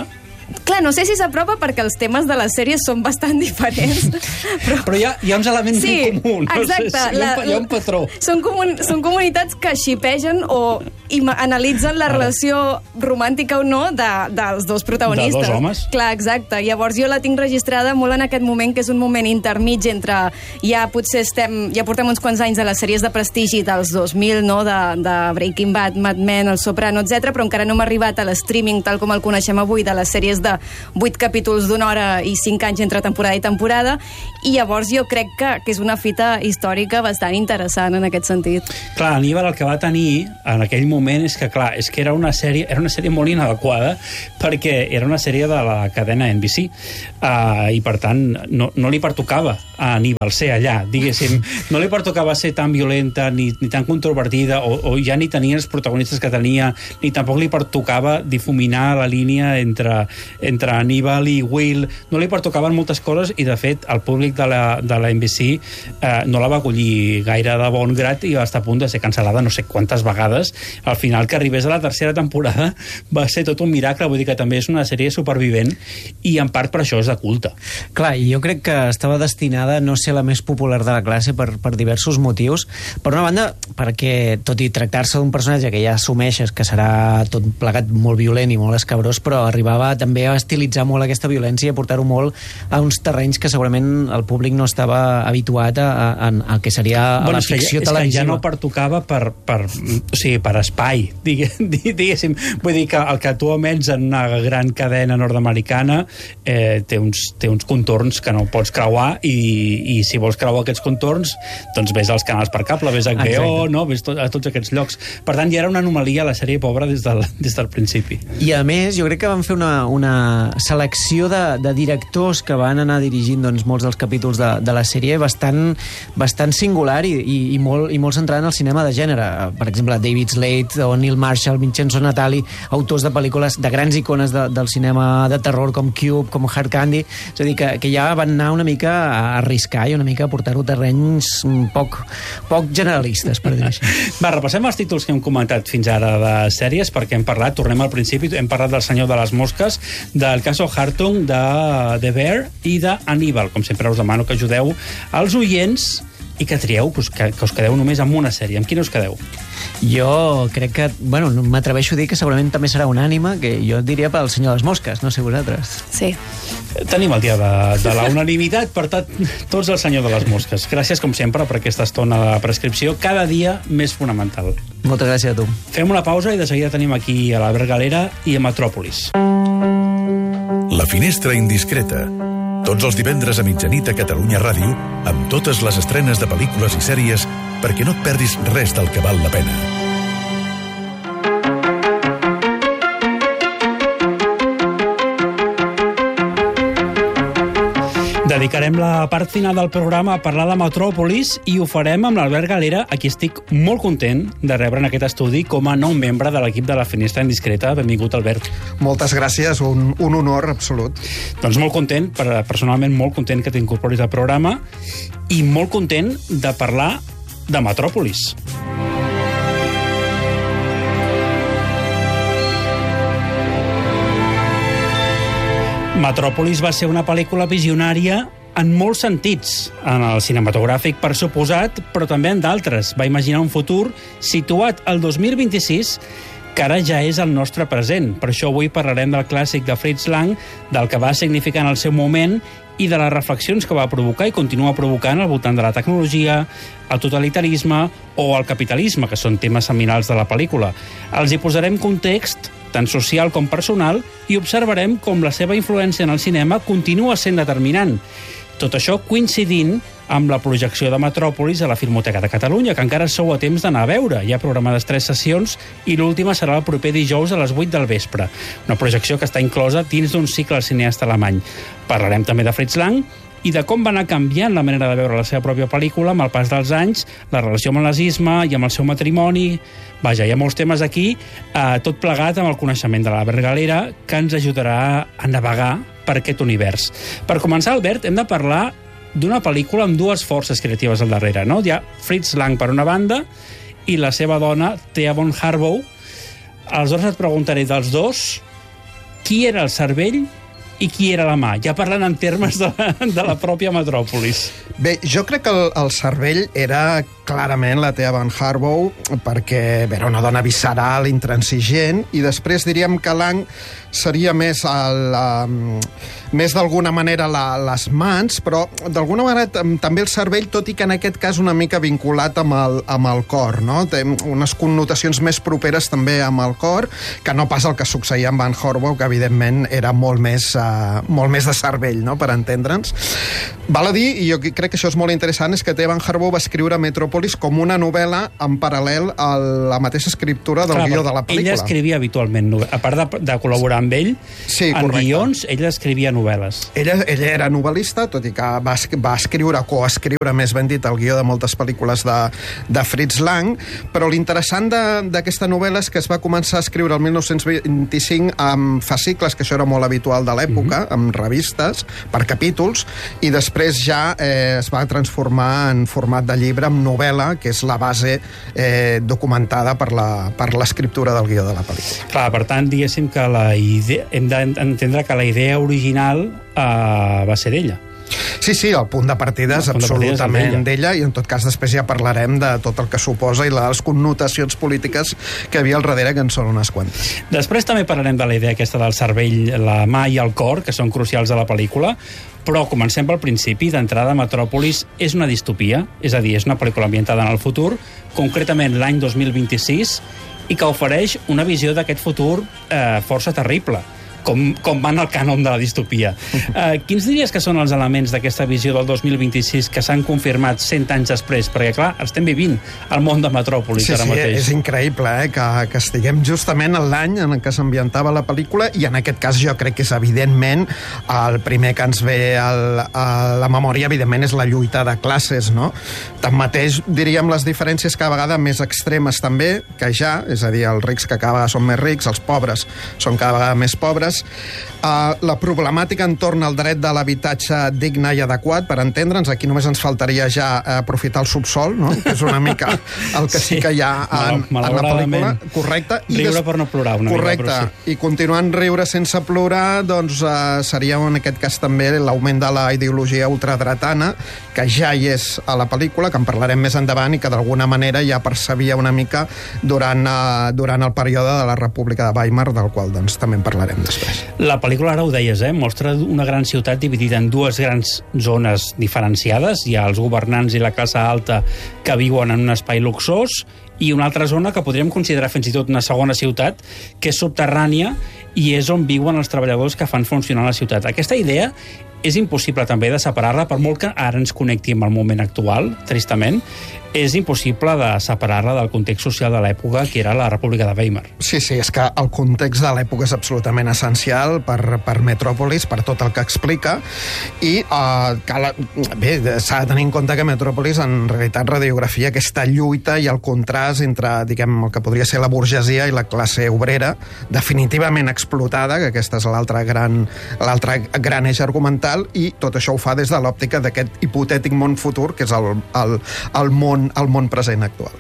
Clar, no sé si s'apropa perquè els temes de les sèries són bastant diferents. Però, però hi, ha, hi ha uns elements sí, en comú. No exacte. sé, hi, ha un, hi ha un patró. Són, comun, són comunitats que xipegen o ima, analitzen la Ara. relació romàntica o no de, dels dos protagonistes. De dos homes. Clar, exacte. Llavors jo la tinc registrada molt en aquest moment, que és un moment intermig entre... Ja potser estem... Ja portem uns quants anys de les sèries de prestigi dels dos mil, no? De, de Breaking Bad, Mad Men, El Soprano, etcètera, però encara no hem arribat a l'streaming tal com el coneixem avui, de les sèries de vuit capítols d'una hora i cinc anys entre temporada i temporada, i llavors jo crec que, que és una fita històrica bastant interessant en aquest sentit. Clar, Aníbal el que va tenir en aquell moment és que, clar, és que era una sèrie, era una sèrie molt inadequada perquè era una sèrie de la cadena N B C uh, i per tant no, no li pertocava a Aníbal ser allà, diguéssim, no li pertocava ser tan violenta ni, ni tan controvertida o, o ja ni tenia els protagonistes que tenia, ni tampoc li pertocava difuminar la línia entre entre Aníbal i Will, no li pertocaven moltes coses i de fet el públic de la, de la N B C eh, no la va acollir gaire de bon grat i va estar a punt de ser cancel·lada no sé quantes vegades. Al final que arribés a la tercera temporada va ser tot un miracle, vull dir que també és una sèrie supervivent i en part per això és de culte. Clar, i jo crec que estava destinada a no ser la més popular de la classe per, per diversos motius. Per una banda, perquè tot i tractar-se d'un personatge que ja assumeixes que serà tot plegat molt violent i molt escabrós, però arribava també a estilitzar molt aquesta violència i a portar-ho molt a uns terrenys que segurament el públic no estava habituat a, a, a que seria a bueno, la ficció és televisiva. És que ja no pertocava per, per, o sigui, per espai, digue, diguéssim. Vull dir que el que tu emets en una gran cadena nord-americana eh, té, uns, té uns contorns que no pots creuar i, i si vols creuar aquests contorns, doncs vés als canals per cable, vés a H B O, no? Vés tot, a tots aquests llocs. Per tant, ja era una anomalia la sèrie pobra des del, des del principi. I a més, jo crec que van fer una, una selecció de, de directors que van anar dirigint doncs, molts dels capítols de, de la sèrie bastant, bastant singular i, i, i, molt, i molt centrada en el cinema de gènere. Per exemple, David Slade o Neil Marshall, Vincenzo Natali, autors de pel·lícules de grans icones de, del cinema de terror com Cube, com Hard Candy. És a dir, que, que ja van anar una mica a arriscar i una mica a portar-ho a terrenys poc, poc generalistes, per dir-ho així. Va, repassem els títols que hem comentat fins ara de sèries, perquè hem parlat, tornem al principi, hem parlat del Senyor de les Mosques, del caso Hartung, de The Bear i d'Aníbal. Com sempre us demano que ajudeu als oients i que trieu, que us, que, que us quedeu només amb una sèrie. Amb quina us quedeu? Jo crec que, bueno, m'atreveixo a dir que segurament també serà unànime, que jo diria pel Senyor de les Mosques, no sé vosaltres. Sí. Tenim el dia de, de la unanimitat, per tant, tots el Senyor de les Mosques. Gràcies, com sempre, per aquesta estona de prescripció, cada dia més fonamental. Moltes gràcies a tu. Fem una pausa i de seguida tenim aquí a l'Albert Galera i a Metròpolis. La finestra indiscreta. Tots els divendres a mitjanit a Catalunya Ràdio, amb totes les estrenes de pel·lícules i sèries perquè no et perdis res del que val la pena. Dedicarem la part final del programa a parlar de Metròpolis i ho farem amb l'Albert Galera, a qui estic molt content de rebre en aquest estudi com a nou membre de l'equip de la Finestra Indiscreta. Benvingut, Albert. Moltes gràcies, un, un honor absolut. Doncs molt content, personalment molt content que t'incorporis al programa i molt content de parlar de Metròpolis. Metròpolis va ser una pel·lícula visionària en molts sentits, en el cinematogràfic per suposat, però també en d'altres. Va imaginar un futur situat al dos mil vint-i-sis que ara ja és el nostre present. Per això avui parlarem del clàssic de Fritz Lang, del que va significar en el seu moment i de les reflexions que va provocar i continua provocant al voltant de la tecnologia, el totalitarisme o el capitalisme, que són temes seminals de la pel·lícula. Els hi posarem context, tant social com personal, i observarem com la seva influència en el cinema continua sent determinant. Tot això coincidint amb la projecció de Metròpolis a la Filmoteca de Catalunya, que encara sou a temps d'anar a veure. Hi ha programades tres sessions i l'última serà el proper dijous a les vuit del vespre. Una projecció que està inclosa dins d'un cicle al cineasta alemany. Parlarem també de Fritz Lang i de com va anar canviant la manera de veure la seva pròpia pel·lícula amb el pas dels anys, la relació amb el nazisme i amb el seu matrimoni. Vaja, hi ha molts temes aquí, eh, tot plegat amb el coneixement de l'Albert Galera, que ens ajudarà a navegar per aquest univers. Per començar, Albert, hem de parlar d'una pel·lícula amb dues forces creatives al darrere, no? Hi ha Fritz Lang per una banda i la seva dona, Thea von Harbou. Aleshores et preguntaré dels dos, qui era el cervell i qui era la mà, ja parlant en termes de la, de la pròpia metròpolis. Bé, jo crec que el, el cervell era clarament la Thea Van Harbow, perquè bé, era una dona visceral, intransigent, i després diríem que Lang seria més, el, um, més d'alguna manera la, les mans, però d'alguna manera també el cervell, tot i que en aquest cas una mica vinculat amb el, amb el cor, no? Té unes connotacions més properes també amb el cor, que no pas el que succeïa amb Van Harbow, que evidentment era molt més, uh, molt més de cervell, no?, per entendre'ns. Val a dir, i jo crec que això és molt interessant, és que Thea Van Harbow va escriure Metropolis com una novel·la en paral·lel a la mateixa escriptura del Clar, guió de la pel·lícula. Ella escrivia habitualment, a part de, de col·laborar amb ell, sí, en correcte. Guions, ella escrivia novel·les. Ella, ella era novel·lista, tot i que va, va escriure, coescriure, més ben dit, el guió de moltes pel·lícules de, de Fritz Lang, però l'interessant d'aquesta novel·la és que es va començar a escriure el mil nou-cents vint-i-cinc amb fascicles, que això era molt habitual de l'època, mm-hmm. amb revistes, per capítols, i després ja eh, es va transformar en format de llibre, amb novel·la, que és la base eh, documentada per l'escriptura del guió de la pel·lícula. Clar, per tant, diguéssim que la idea, hem d'entendre que la idea original eh, va ser d'ella. Sí, sí, el punt de partida és absolutament d'ella, i en tot cas després ja parlarem de tot el que suposa i les connotacions polítiques que hi havia al darrere, que en són unes quantes. Després també parlarem de la idea aquesta del cervell, la mà i el cor, que són crucials de la pel·lícula, però comencem pel principi. D'entrada, Metròpolis és una distopia, és a dir, és una pel·lícula ambientada en el futur, concretament l'any dos mil vint-i-sis, i que ofereix una visió d'aquest futur eh, força terrible, com, com va en el cànon de la distopia. Eh, quins diries que són els elements d'aquesta visió del dos mil vint-i-sis que s'han confirmat cent anys després? Perquè, clar, estem vivint el món de Metròpolis sí, ara sí, mateix. És increïble eh, que, que estiguem justament en l'any en què s'ambientava la pel·lícula, i en aquest cas jo crec que és evidentment el primer que ens ve el, a la memòria, evidentment, és la lluita de classes, no? Tanmateix, diríem les diferències cada vegada més extremes també, que ja, és a dir, els rics que cada vegada són més rics, els pobres són cada vegada més pobres. Uh, la problemàtica entorn al dret de l'habitatge digne i adequat, per entendre'ns, aquí només ens faltaria ja aprofitar el subsol, no? Que és una mica el que sí, sí que hi ha en, en la pel·lícula. Correcte. I riure des... per no plorar una Correcte. mica. Correcte. Sí. I continuant riure sense plorar, doncs uh, seria en aquest cas també l'augment de la ideologia ultradretana, que ja hi és a la pel·lícula, que en parlarem més endavant i que d'alguna manera ja percebia una mica durant, uh, durant el període de la República de Weimar, del qual doncs també en parlarem després. La pel·lícula, ara ho deies, eh? Mostra una gran ciutat dividida en dues grans zones diferenciades. Hi ha els governants i la classe alta que viuen en un espai luxós, i una altra zona que podríem considerar fins i tot una segona ciutat, que és subterrània i és on viuen els treballadors que fan funcionar la ciutat. Aquesta idea és impossible també de separar-la, per molt que ara ens connecti amb el moment actual, tristament, és impossible de separar-la del context social de l'època, que era la República de Weimar. Sí, sí, és que el context de l'època és absolutament essencial per, per Metròpolis, per tot el que explica, i uh, cal, bé, s'ha de tenir en compte que Metròpolis en realitat radiografia aquesta lluita i el contrast entre, diguem, el que podria ser la burgesia i la classe obrera, definitivament explotada, que aquesta és l'altre gran, l'altre gran eix argumental, i tot això ho fa des de l'òptica d'aquest hipotètic món futur, que és el, el, el, món, el món present actual.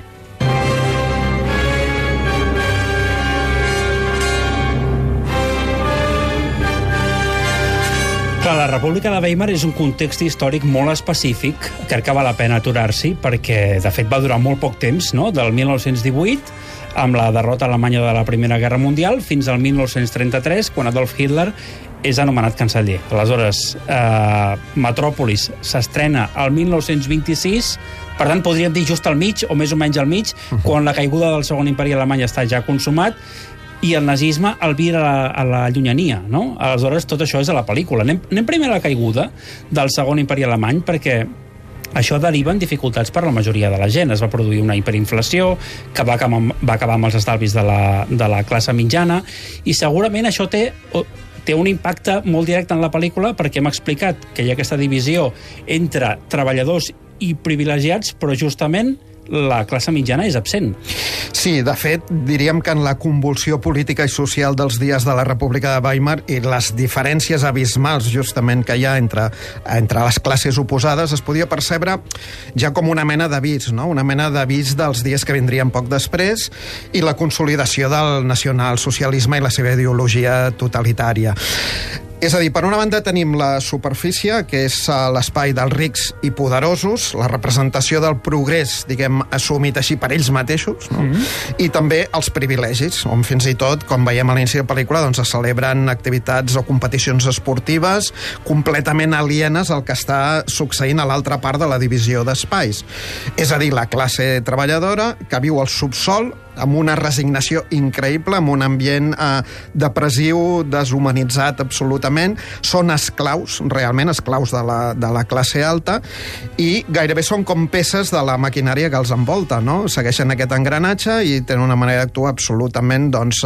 Clar, la República de Weimar és un context històric molt específic, crec que val la pena aturar-s'hi, perquè de fet va durar molt poc temps, no? Del mil nou-cents divuit, amb la derrota alemanya de la Primera Guerra Mundial, fins al mil nou-cents trenta-tres, quan Adolf Hitler és anomenat canceller. Aleshores, eh, Metròpolis s'estrena al mil nou-cents vint-i-sis, per tant, podríem dir just al mig, o més o menys al mig, uh-huh. quan la caiguda del Segon Imperi Alemany està ja consumat, i el nazisme albira a la, a la llunyania, no? Aleshores, tot això és a la pel·lícula. Anem, anem primer a la caiguda del Segon Imperi Alemany, perquè això deriva en dificultats per a la majoria de la gent. Es va produir una hiperinflació que va acabar, va acabar amb els estalvis de la, de la classe mitjana, i segurament això té... té un impacte molt directe en la pel·lícula, perquè hem explicat que hi ha aquesta divisió entre treballadors i privilegiats, però justament la classe mitjana és absent. Sí, de fet, diríem que en la convulsió política i social dels dies de la República de Weimar i les diferències abismals justament que hi ha entre, entre les classes oposades es podia percebre ja com una mena d'avís, no? Una mena d'avís dels dies que vindrien poc després i la consolidació del nacionalsocialisme i la seva ideologia totalitària. És a dir, per una banda tenim la superfície, que és l'espai dels rics i poderosos, la representació del progrés, diguem, assumit així per ells mateixos, no? Mm-hmm. I també els privilegis, on fins i tot, com veiem a l'inici de la pel·lícula, doncs es celebren activitats o competicions esportives completament alienes al que està succeint a l'altra part de la divisió d'espais. És a dir, la classe treballadora que viu al subsol amb una resignació increïble, amb un ambient eh, depressiu, deshumanitzat absolutament, són esclaus, realment esclaus de la, de la classe alta, i gairebé són com peces de la maquinària que els envolta, no? Segueixen aquest engranatge i tenen una manera d'actuar absolutament doncs,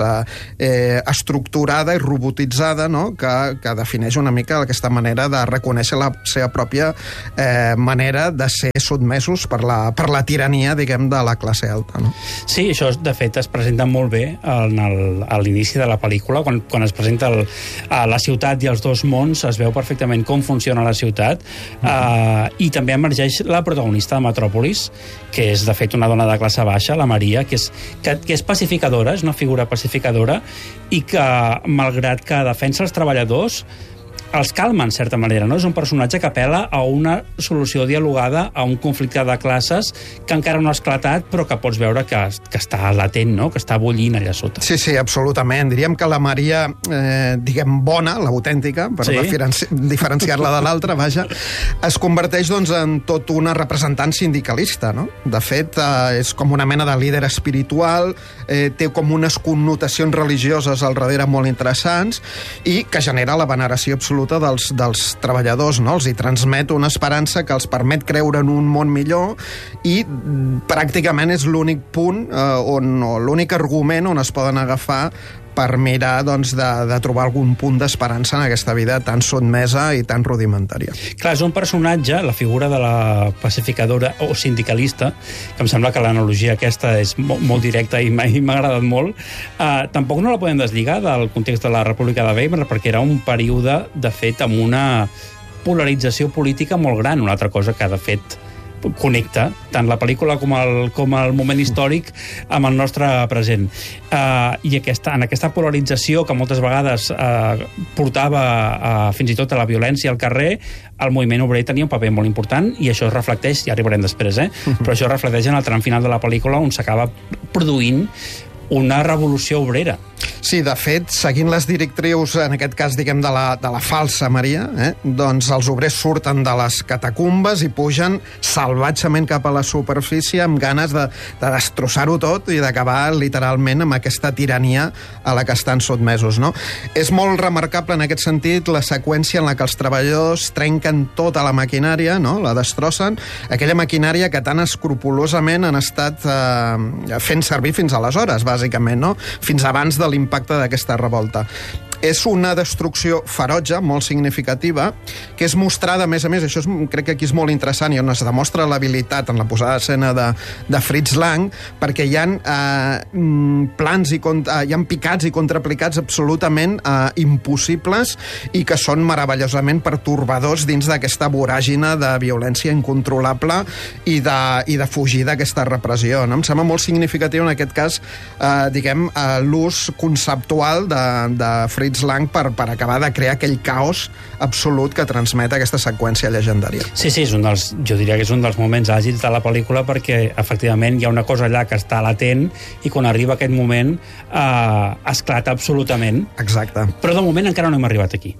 eh, estructurada i robotitzada, no? que, que defineix una mica aquesta manera de reconèixer la seva pròpia eh, manera de ser sotmesos per la, per la tirania, diguem, de la classe alta. No? Sí, això de fet es presenta molt bé en el, a l'inici de la pel·lícula, quan, quan es presenta el, a la ciutat i els dos mons, es veu perfectament com funciona la ciutat, mm-hmm. uh, i també emergeix la protagonista de Metròpolis, que és de fet una dona de classe baixa, la Maria, que és, que, que és pacificadora, és una figura pacificadora, i que, malgrat que defensa els treballadors, els calma, en certa manera, no? És un personatge que apel·la a una solució dialogada a un conflicte de classes que encara no ha esclatat, però que pots veure que, que està latent, no? Que està bullint allà sota. Sí, sí, absolutament. Diríem que la Maria, eh, diguem, bona, l'autèntica, per sí. diferenci diferenciar-la de l'altra, vaja, es converteix, doncs, en tot una representant sindicalista, no? De fet, eh, és com una mena de líder espiritual, eh, té com unes connotacions religioses al darrere molt interessants i que genera la veneració absoluta Dels, dels treballadors, no? Els hi transmet una esperança que els permet creure en un món millor i pràcticament és l'únic punt eh, on, o l'únic argument on es poden agafar per mirar doncs, de, de trobar algun punt d'esperança en aquesta vida tan sotmesa i tan rudimentària. Clar, és un personatge, la figura de la pacificadora o sindicalista, que em sembla que l'analogia aquesta és molt, molt directa i m'ha agradat molt, eh, tampoc no la podem deslligar del context de la República de Weimar, perquè era un període, de fet, amb una polarització política molt gran, una altra cosa que, de fet, connecta tant la pel·lícula com el, com el moment històric amb el nostre present. Uh, I aquesta, en aquesta polarització que moltes vegades uh, portava uh, fins i tot a la violència al carrer, el moviment obrer tenia un paper molt important i això es reflecteix, ja arribarem després, eh? Però això es reflecteix en el tram final de la pel·lícula on s'acaba produint una revolució obrera. Sí, de fet, seguint les directrius, en aquest cas, diguem, de la, de la falsa Maria, eh, doncs els obrers surten de les catacumbes i pugen salvatgement cap a la superfície amb ganes de, de destrossar-ho tot i d'acabar literalment amb aquesta tirania a la que estan sotmesos, no? És molt remarcable en aquest sentit la seqüència en la que els treballadors trenquen tota la maquinària, no? La destrossen, aquella maquinària que tan escrupolosament han estat eh, fent servir fins aleshores, bàsicament, no? Fins abans de l'impacte d'aquesta revolta. És una destrucció ferotge, molt significativa, que és mostrada, a més a més, això és, crec que aquí és molt interessant i on es demostra l'habilitat en la posada d'escena de, de Fritz Lang, perquè hi ha eh, plans i contra, hi ha picats i contraplicats absolutament eh, impossibles i que són meravellosament pertorbadors dins d'aquesta voràgina de violència incontrolable i de, i de fugir d'aquesta repressió. No? Em sembla molt significatiu en aquest cas, eh, diguem, eh, l'ús conceptual de, de Fritz Lang per, per acabar de crear aquell caos absolut que transmet aquesta seqüència llegendària. Sí, sí, és un dels, jo diria que és un dels moments àgils de la pel·lícula perquè efectivament hi ha una cosa allà que està latent i quan arriba aquest moment eh, esclata absolutament. Exacte. Però de moment encara no hem arribat aquí.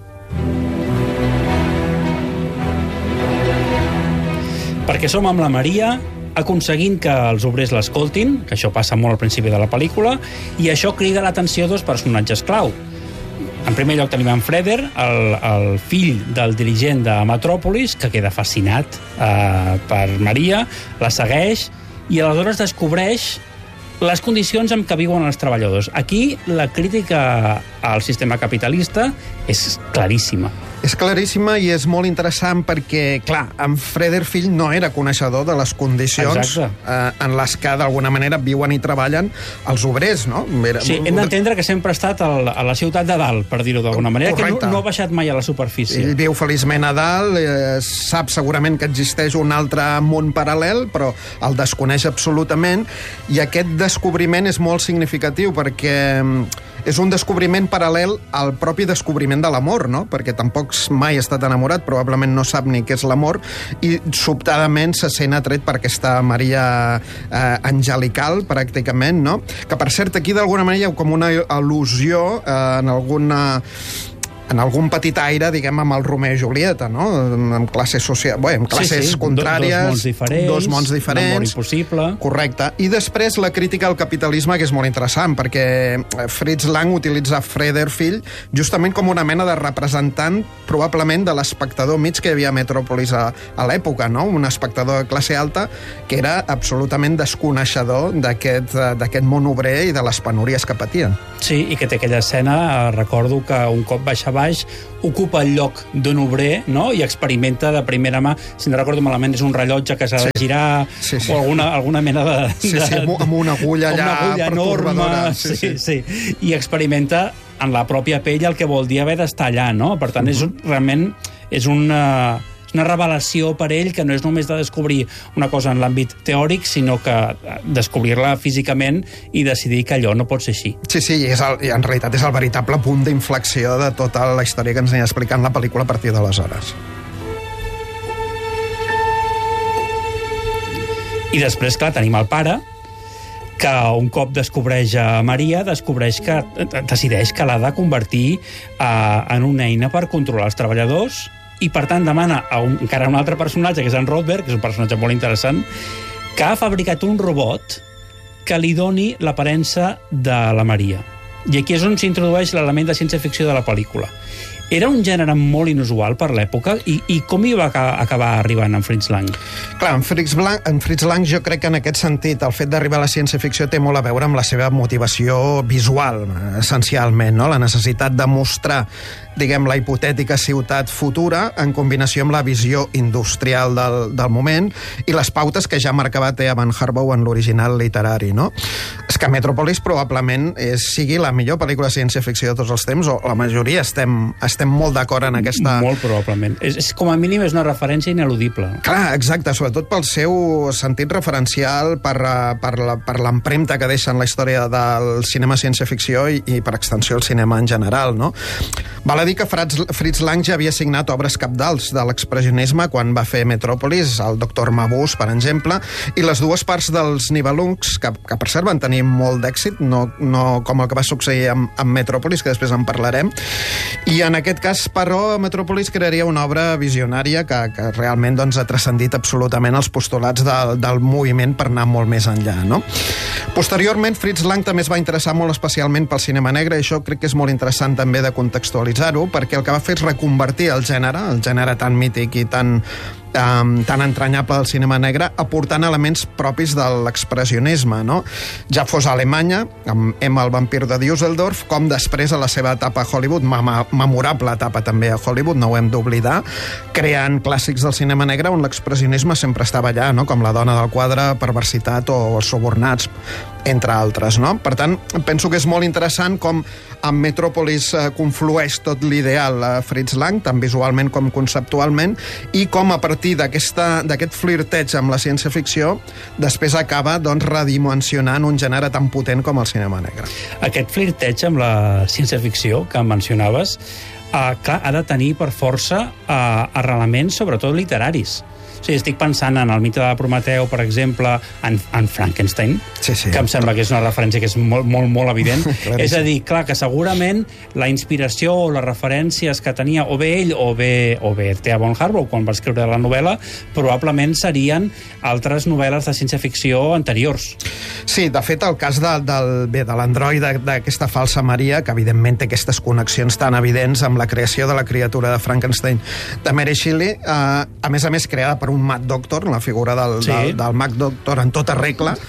Perquè som amb la Maria aconseguint que els obrers l'escoltin, que això passa molt al principi de la pel·lícula, i això crida l'atenció dos personatges clau. En primer lloc tenim en Freder, el, el fill del dirigent de Metròpolis, que queda fascinat eh, per Maria, la segueix i aleshores descobreix les condicions en què viuen els treballadors. Aquí la crítica al sistema capitalista és claríssima. És claríssima i és molt interessant perquè, clar, en Frederfield no era coneixedor de les condicions eh, en les que, d'alguna manera, viuen i treballen els obrers, no? Era... Sí, hem d'entendre que sempre ha estat a la ciutat de dalt, per dir-ho d'alguna manera, Correcte. que no, no ha baixat mai a la superfície. Ell viu feliçment a dalt, eh, sap segurament que existeix un altre món paral·lel, però el desconeix absolutament, i aquest descobriment és molt significatiu perquè és un descobriment paral·lel al propi descobriment de l'amor, no? Perquè tampoc mai ha estat enamorat, probablement no sap ni què és l'amor, i sobtadament se sent atret per aquesta Maria eh, angelical, pràcticament, no? Que, per cert, aquí d'alguna manera hi ha com una al·lusió eh, en alguna... en algun petit aire, diguem, amb el Romeo i Julieta, no? Amb classes socials, bé, amb classes sí, sí. contràries, dos mons diferents, dos mons diferents, un amor impossible. Correcte. I després la crítica al capitalisme, que és molt interessant, perquè Fritz Lang utilitza Frederfield justament com una mena de representant, probablement, de l'espectador mig que hi havia a Metròpolis a, a l'època, no? Un espectador de classe alta que era absolutament desconeixedor d'aquest d'aquest món obrer i de les penúries que patien. Sí, i que té aquella escena, eh, recordo que un cop baixa baix, ocupa el lloc d'un obrer, no?, i experimenta de primera mà, si no recordo malament, és un rellotge que s'ha de sí. girar, sí, sí. o alguna, alguna mena de... Sí, sí, de, amb una agulla allà una agulla pertorbadora. Enorme, sí, sí, sí, i experimenta en la pròpia pell el que vol dir haver d'estar allà, no? Per tant, uh-huh. és realment és una... una revelació per ell que no és només de descobrir una cosa en l'àmbit teòric, sinó que descobrir-la físicament i decidir que allò no pot ser així. Sí, sí, i, és el, i en realitat és el veritable punt d'inflexió de tota la història que ens anirà explicant la pel·lícula a partir d'aleshores. I després, clar, tenim el pare, que un cop descobreix a Maria, descobreix que decideix que l'ha de convertir eh, en una eina per controlar els treballadors, i per tant demana a un, encara un altre personatge, que és en Rothberg, que és un personatge molt interessant, que ha fabricat un robot que li doni l'aparença de la Maria. I aquí és on s'introdueix l'element de ciència-ficció de la pel·lícula. Era un gènere molt inusual per l'època, i, i com hi va acabar arribant en Fritz Lang? Clar, en Fritz Lang, en Fritz Lang jo crec que en aquest sentit el fet d'arribar a la ciència-ficció té molt a veure amb la seva motivació visual, essencialment, no? La necessitat de mostrar, diguem, la hipotètica ciutat futura en combinació amb la visió industrial del, del moment i les pautes que ja marcava Thea Van Harbou en l'original literari, no? És que Metropolis probablement és, sigui la millor pel·lícula de ciència-ficció de tots els temps, o la majoria estem, estem molt d'acord en aquesta... Molt probablement. És, és, com a mínim és una referència ineludible. Clar, exacte, sobretot pel seu sentit referencial, per, per, la, per l'empremta que deixa en la història del cinema ciència-ficció i, i per extensió el cinema en general, no? Val a dir que Fritz, Fritz Lang ja havia signat obres cabdals de l'expressionisme quan va fer Metròpolis, el doctor Mabuse, per exemple, i les dues parts dels Nibelungs, que, que per cert van tenir molt d'èxit, no, no com el que va succeir amb, amb Metròpolis, que després en parlarem, i en aquest cas, però, Metròpolis crearia una obra visionària que, que realment doncs, ha transcendit absolutament els postulats de, del moviment per anar molt més enllà, no? Posteriorment, Fritz Lang també es va interessar molt especialment pel cinema negre, i això crec que és molt interessant també de contextualitzar-ho, perquè el que va fer és reconvertir el gènere, el gènere tan mític i tan, um, tan entranyable del cinema negre, aportant elements propis de l'expressionisme, no? Ja fos a Alemanya, amb Emma el vampir de Düsseldorf, com després a la seva etapa a Hollywood, mem memorable etapa també a Hollywood, no ho hem d'oblidar, creant clàssics del cinema negre on l'expressionisme sempre estava allà, no? Com La dona del quadre, Perversitat o Els subornats, entre altres, no? Per tant, penso que és molt interessant com amb Metròpolis eh, conflueix tot l'ideal a Fritz Lang, tant visualment com conceptualment, i com a partir d'aquest flirteig amb la ciència-ficció després acaba doncs, redimensionant un gènere tan potent com el cinema negre. Aquest flirteig amb la ciència-ficció que mencionaves, eh, clar, ha de tenir per força eh, arrelaments, sobretot literaris. O sigui, estic pensant en el mite de Prometeu, per exemple, en, en Frankenstein, sí, sí. que em sembla que és una referència que és molt, molt, molt evident. És a dir, clar, que segurament la inspiració o les referències que tenia o bé ell o bé, o bé Thea Van Harbou quan va escriure la novel·la, probablement serien altres novel·les de ciència-ficció anteriors. Sí, de fet, el cas de, del, bé, de l'androide d'aquesta falsa Maria, que evidentment té aquestes connexions tan evidents amb la creació de la criatura de Frankenstein de Mary Shelley, eh, a més a més creada per un Mad Doctor, la figura del, sí. del, del Mad Doctor en tota regla,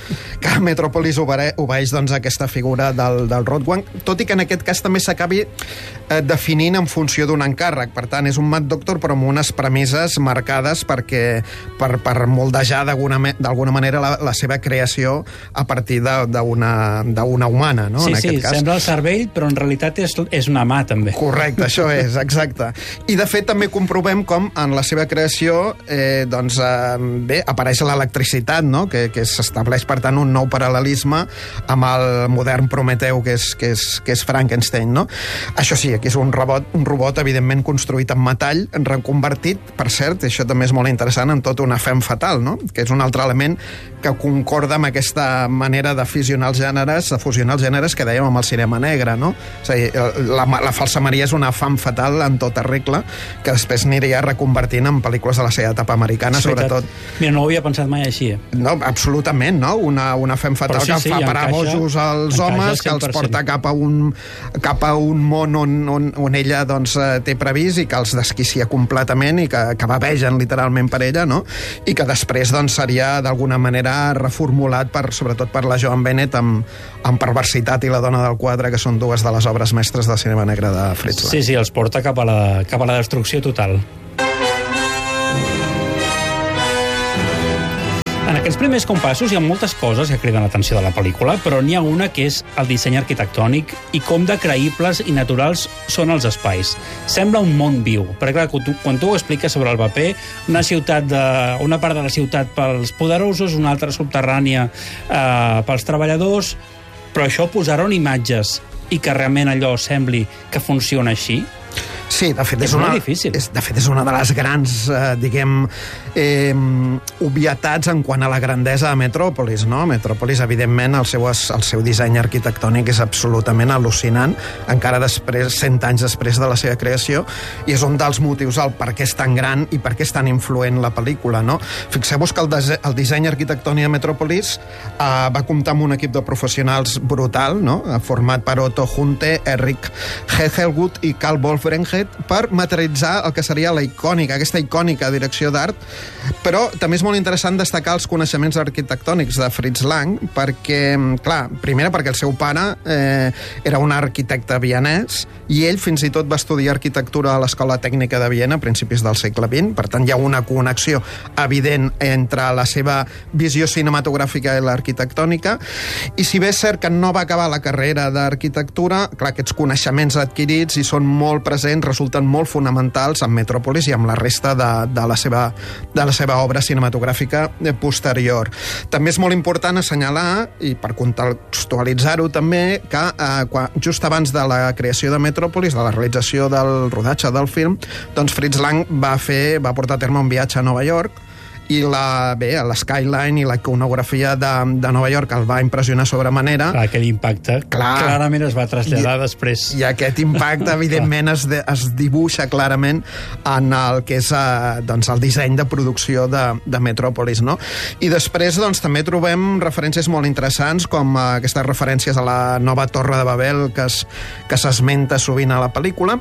que Metropolis obere, obeeix doncs, aquesta figura del, del Roadwang, tot i que en aquest cas també s'acabi eh, definint en funció d'un encàrrec. Per tant, és un Mad Doctor, però amb unes premisses marcades perquè, per, per moldejar d'alguna manera la, la seva creació a partir d'una humana, no? Sí, en sí, aquest cas. Sembla el cervell, però en realitat és, és una mà, també. Correcte, això és, exacte. I, de fet, també comprovem com en la seva creació eh, doncs, eh, bé, apareix l'electricitat, no? que, que s'estableix, per tant, un nou paral·lelisme amb el modern Prometeu, que és, que és, que és Frankenstein, no? Això sí, aquí és un robot, un robot evidentment construït en metall, reconvertit, per cert, i això també és molt interessant, en tot una femme fatal, no? Que és un altre element que concorda amb aquesta manera de fusionar els gèneres, de fusionar els gèneres que dèiem amb el cinema negre, no? És a dir, la, la Falsa Maria és una femme fatal en tota regla, que després aniria reconvertint en pel·lícules de la seva etapa americana, és sobretot. Mira, no ho havia pensat mai així. Eh? No, absolutament, no? Una, una femme fatal sí, que sí, fa parar bojos als homes, que els porta cap a un, cap a un món on, on, on ella doncs, té previst i que els desquicia completament i que, que bavegen literalment per ella, no? I que després doncs, seria d'alguna manera reformulat per, sobretot per la Joan Bennett amb, amb Perversitat i La dona del quadre, que són dues de les obres mestres del cinema negre de Fritz Lang. Sí, sí, els porta cap a la, cap a la destrucció total. En aquests primers compassos hi ha moltes coses que criden l'atenció de la pel·lícula, però n'hi ha una que és el disseny arquitectònic i com de creïbles i naturals són els espais. Sembla un món viu, perquè clar, quan tu, quan tu ho expliques sobre el paper, una ciutat de, una part de la ciutat pels poderosos, una altra subterrània eh, pels treballadors, però això posar-ho en imatges i que realment allò sembli que funciona així, sí, de fet, és, és una, molt difícil. És, de fet, és una de les grans, eh, diguem, eh, obvietats en quant a la grandesa de Metròpolis, no? Metròpolis, evidentment, el seu, el seu disseny arquitectònic és absolutament al·lucinant, encara després, cent anys després de la seva creació, i és un dels motius al per què és tan gran i per què és tan influent la pel·lícula, no? Fixeu-vos que el, dese, el disseny arquitectònic de Metròpolis eh, va comptar amb un equip de professionals brutal, no? Format per Otto Hunte, Eric Hegelwood i Carl Wolfrenget, per materialitzar el que seria la icònica, aquesta icònica direcció d'art, però també és molt interessant destacar els coneixements arquitectònics de Fritz Lang, perquè, clar, primera perquè el seu pare eh, era un arquitecte vienès i ell fins i tot va estudiar arquitectura a l'Escola Tècnica de Viena a principis del segle vint, per tant hi ha una connexió evident entre la seva visió cinematogràfica i l'arquitectònica, i si bé és cert que no va acabar la carrera d'arquitectura, clar, aquests coneixements adquirits hi són molt presents, resulten molt fonamentals en Metròpolis i amb la resta de, de, la seva, de la seva obra cinematogràfica posterior. També és molt important assenyalar, i per contextualitzar-ho també, que eh, quan, just abans de la creació de Metròpolis, de la realització del rodatge del film, doncs Fritz Lang va, fer, va portar a terme un viatge a Nova York, i la, bé, la skyline i la iconografia de, de Nova York el va impressionar sobremanera. Clar, aquell impacte Clar. clarament es va traslladar I, després. I aquest impacte, evidentment, es, de, es dibuixa clarament en el que és eh, doncs, el disseny de producció de, de Metròpolis, no? I després doncs, també trobem referències molt interessants, com eh, aquestes referències a la nova Torre de Babel que es, que s'esmenta sovint a la pel·lícula.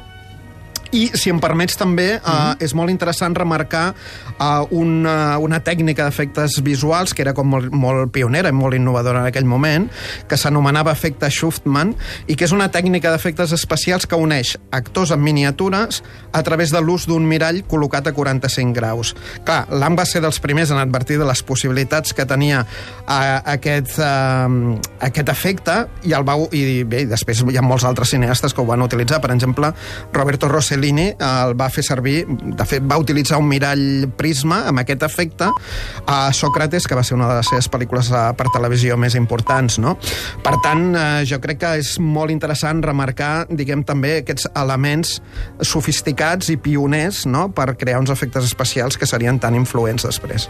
I, si em permets també, mm-hmm. eh, és molt interessant remarcar eh, una, una tècnica d'efectes visuals que era com molt, molt pionera i molt innovadora en aquell moment, que s'anomenava efecte Schuftman, i que és una tècnica d'efectes especials que uneix actors en miniatures a través de l'ús d'un mirall col·locat a quaranta-cinc graus. Clar, Lang va ser dels primers en advertir de les possibilitats que tenia eh, aquest, eh, aquest efecte, i, el va, i bé, després hi ha molts altres cineastes que ho van utilitzar. Per exemple, Roberto Rossellini el va fer servir, de fet va utilitzar un mirall prisma amb aquest efecte a Sòcrates, que va ser una de les seves pel·lícules per televisió més importants, no? Per tant, jo crec que és molt interessant remarcar, diguem, també aquests elements sofisticats i pioners, no?, per crear uns efectes especials que serien tan influents després.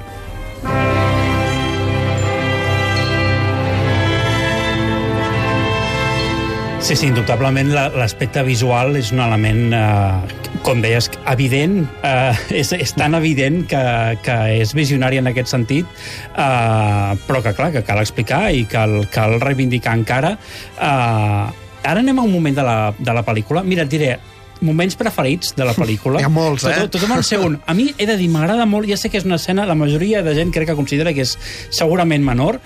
Sí, sí, indubtablement l'aspecte visual és un element, eh, com deies, evident, eh, és, és tan evident que, que és visionari en aquest sentit, eh, però que, clar, que cal explicar i cal, cal reivindicar encara. Eh, ara anem a un moment de la, de la pel·lícula. Mira, et diré, moments preferits de la pel·lícula. Hi ha molts, eh? Tot, tothom el seu un. A mi, he de dir, m'agrada molt, ja sé que és una escena, la majoria de gent crec que considera que és segurament menor,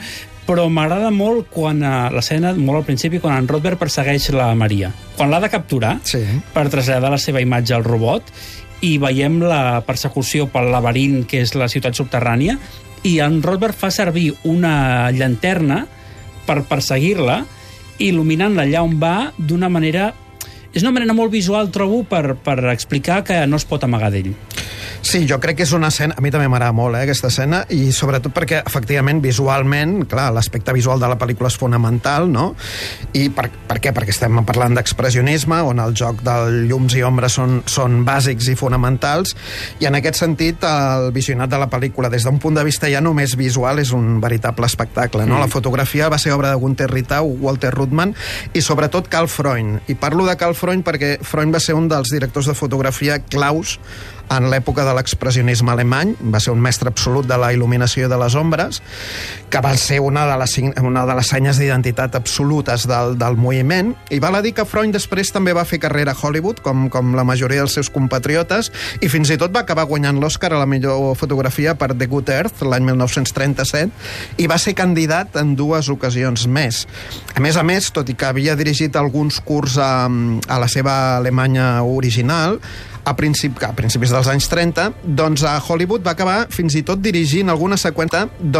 però m'agrada molt quan a l'escena, molt al principi, quan en Rodberg persegueix la Maria. Quan l'ha de capturar Sí. per traslladar la seva imatge al robot, i veiem la persecució pel laberint, que és la ciutat subterrània, i en Rodberg fa servir una llanterna per perseguir-la, il·luminant-la allà on va d'una manera... És una manera molt visual, trobo, per, per explicar que no es pot amagar d'ell. Sí, jo crec que és una escena... A mi també m'agrada molt, eh, aquesta escena, i sobretot perquè, efectivament, visualment, clar, l'aspecte visual de la pel·lícula és fonamental, no? I per, per què? Perquè estem parlant d'expressionisme, on el joc del llums i ombres són, són bàsics i fonamentals, i en aquest sentit, el visionat de la pel·lícula, des d'un punt de vista ja només visual, és un veritable espectacle, no? Mm. La fotografia va ser obra de Gunther Ritau, Walter Ruttmann, i sobretot Karl Freund. I parlo de Karl Freund perquè Freund va ser un dels directors de fotografia claus en l'època de l'expressionisme alemany, va ser un mestre absolut de la il·luminació de les ombres, que va ser una de les, una de les senyes d'identitat absolutes del, del moviment, i val a dir que Freund després també va fer carrera a Hollywood, com, com la majoria dels seus compatriotes, i fins i tot va acabar guanyant l'Oscar a la millor fotografia per The Good Earth, l'any mil nou-cents trenta-set, i va ser candidat en dues ocasions més. A més a més, tot i que havia dirigit alguns curts a, a la seva Alemanya original, a, princip, a principis dels anys trenta, doncs a Hollywood va acabar fins i tot dirigint alguna seqüència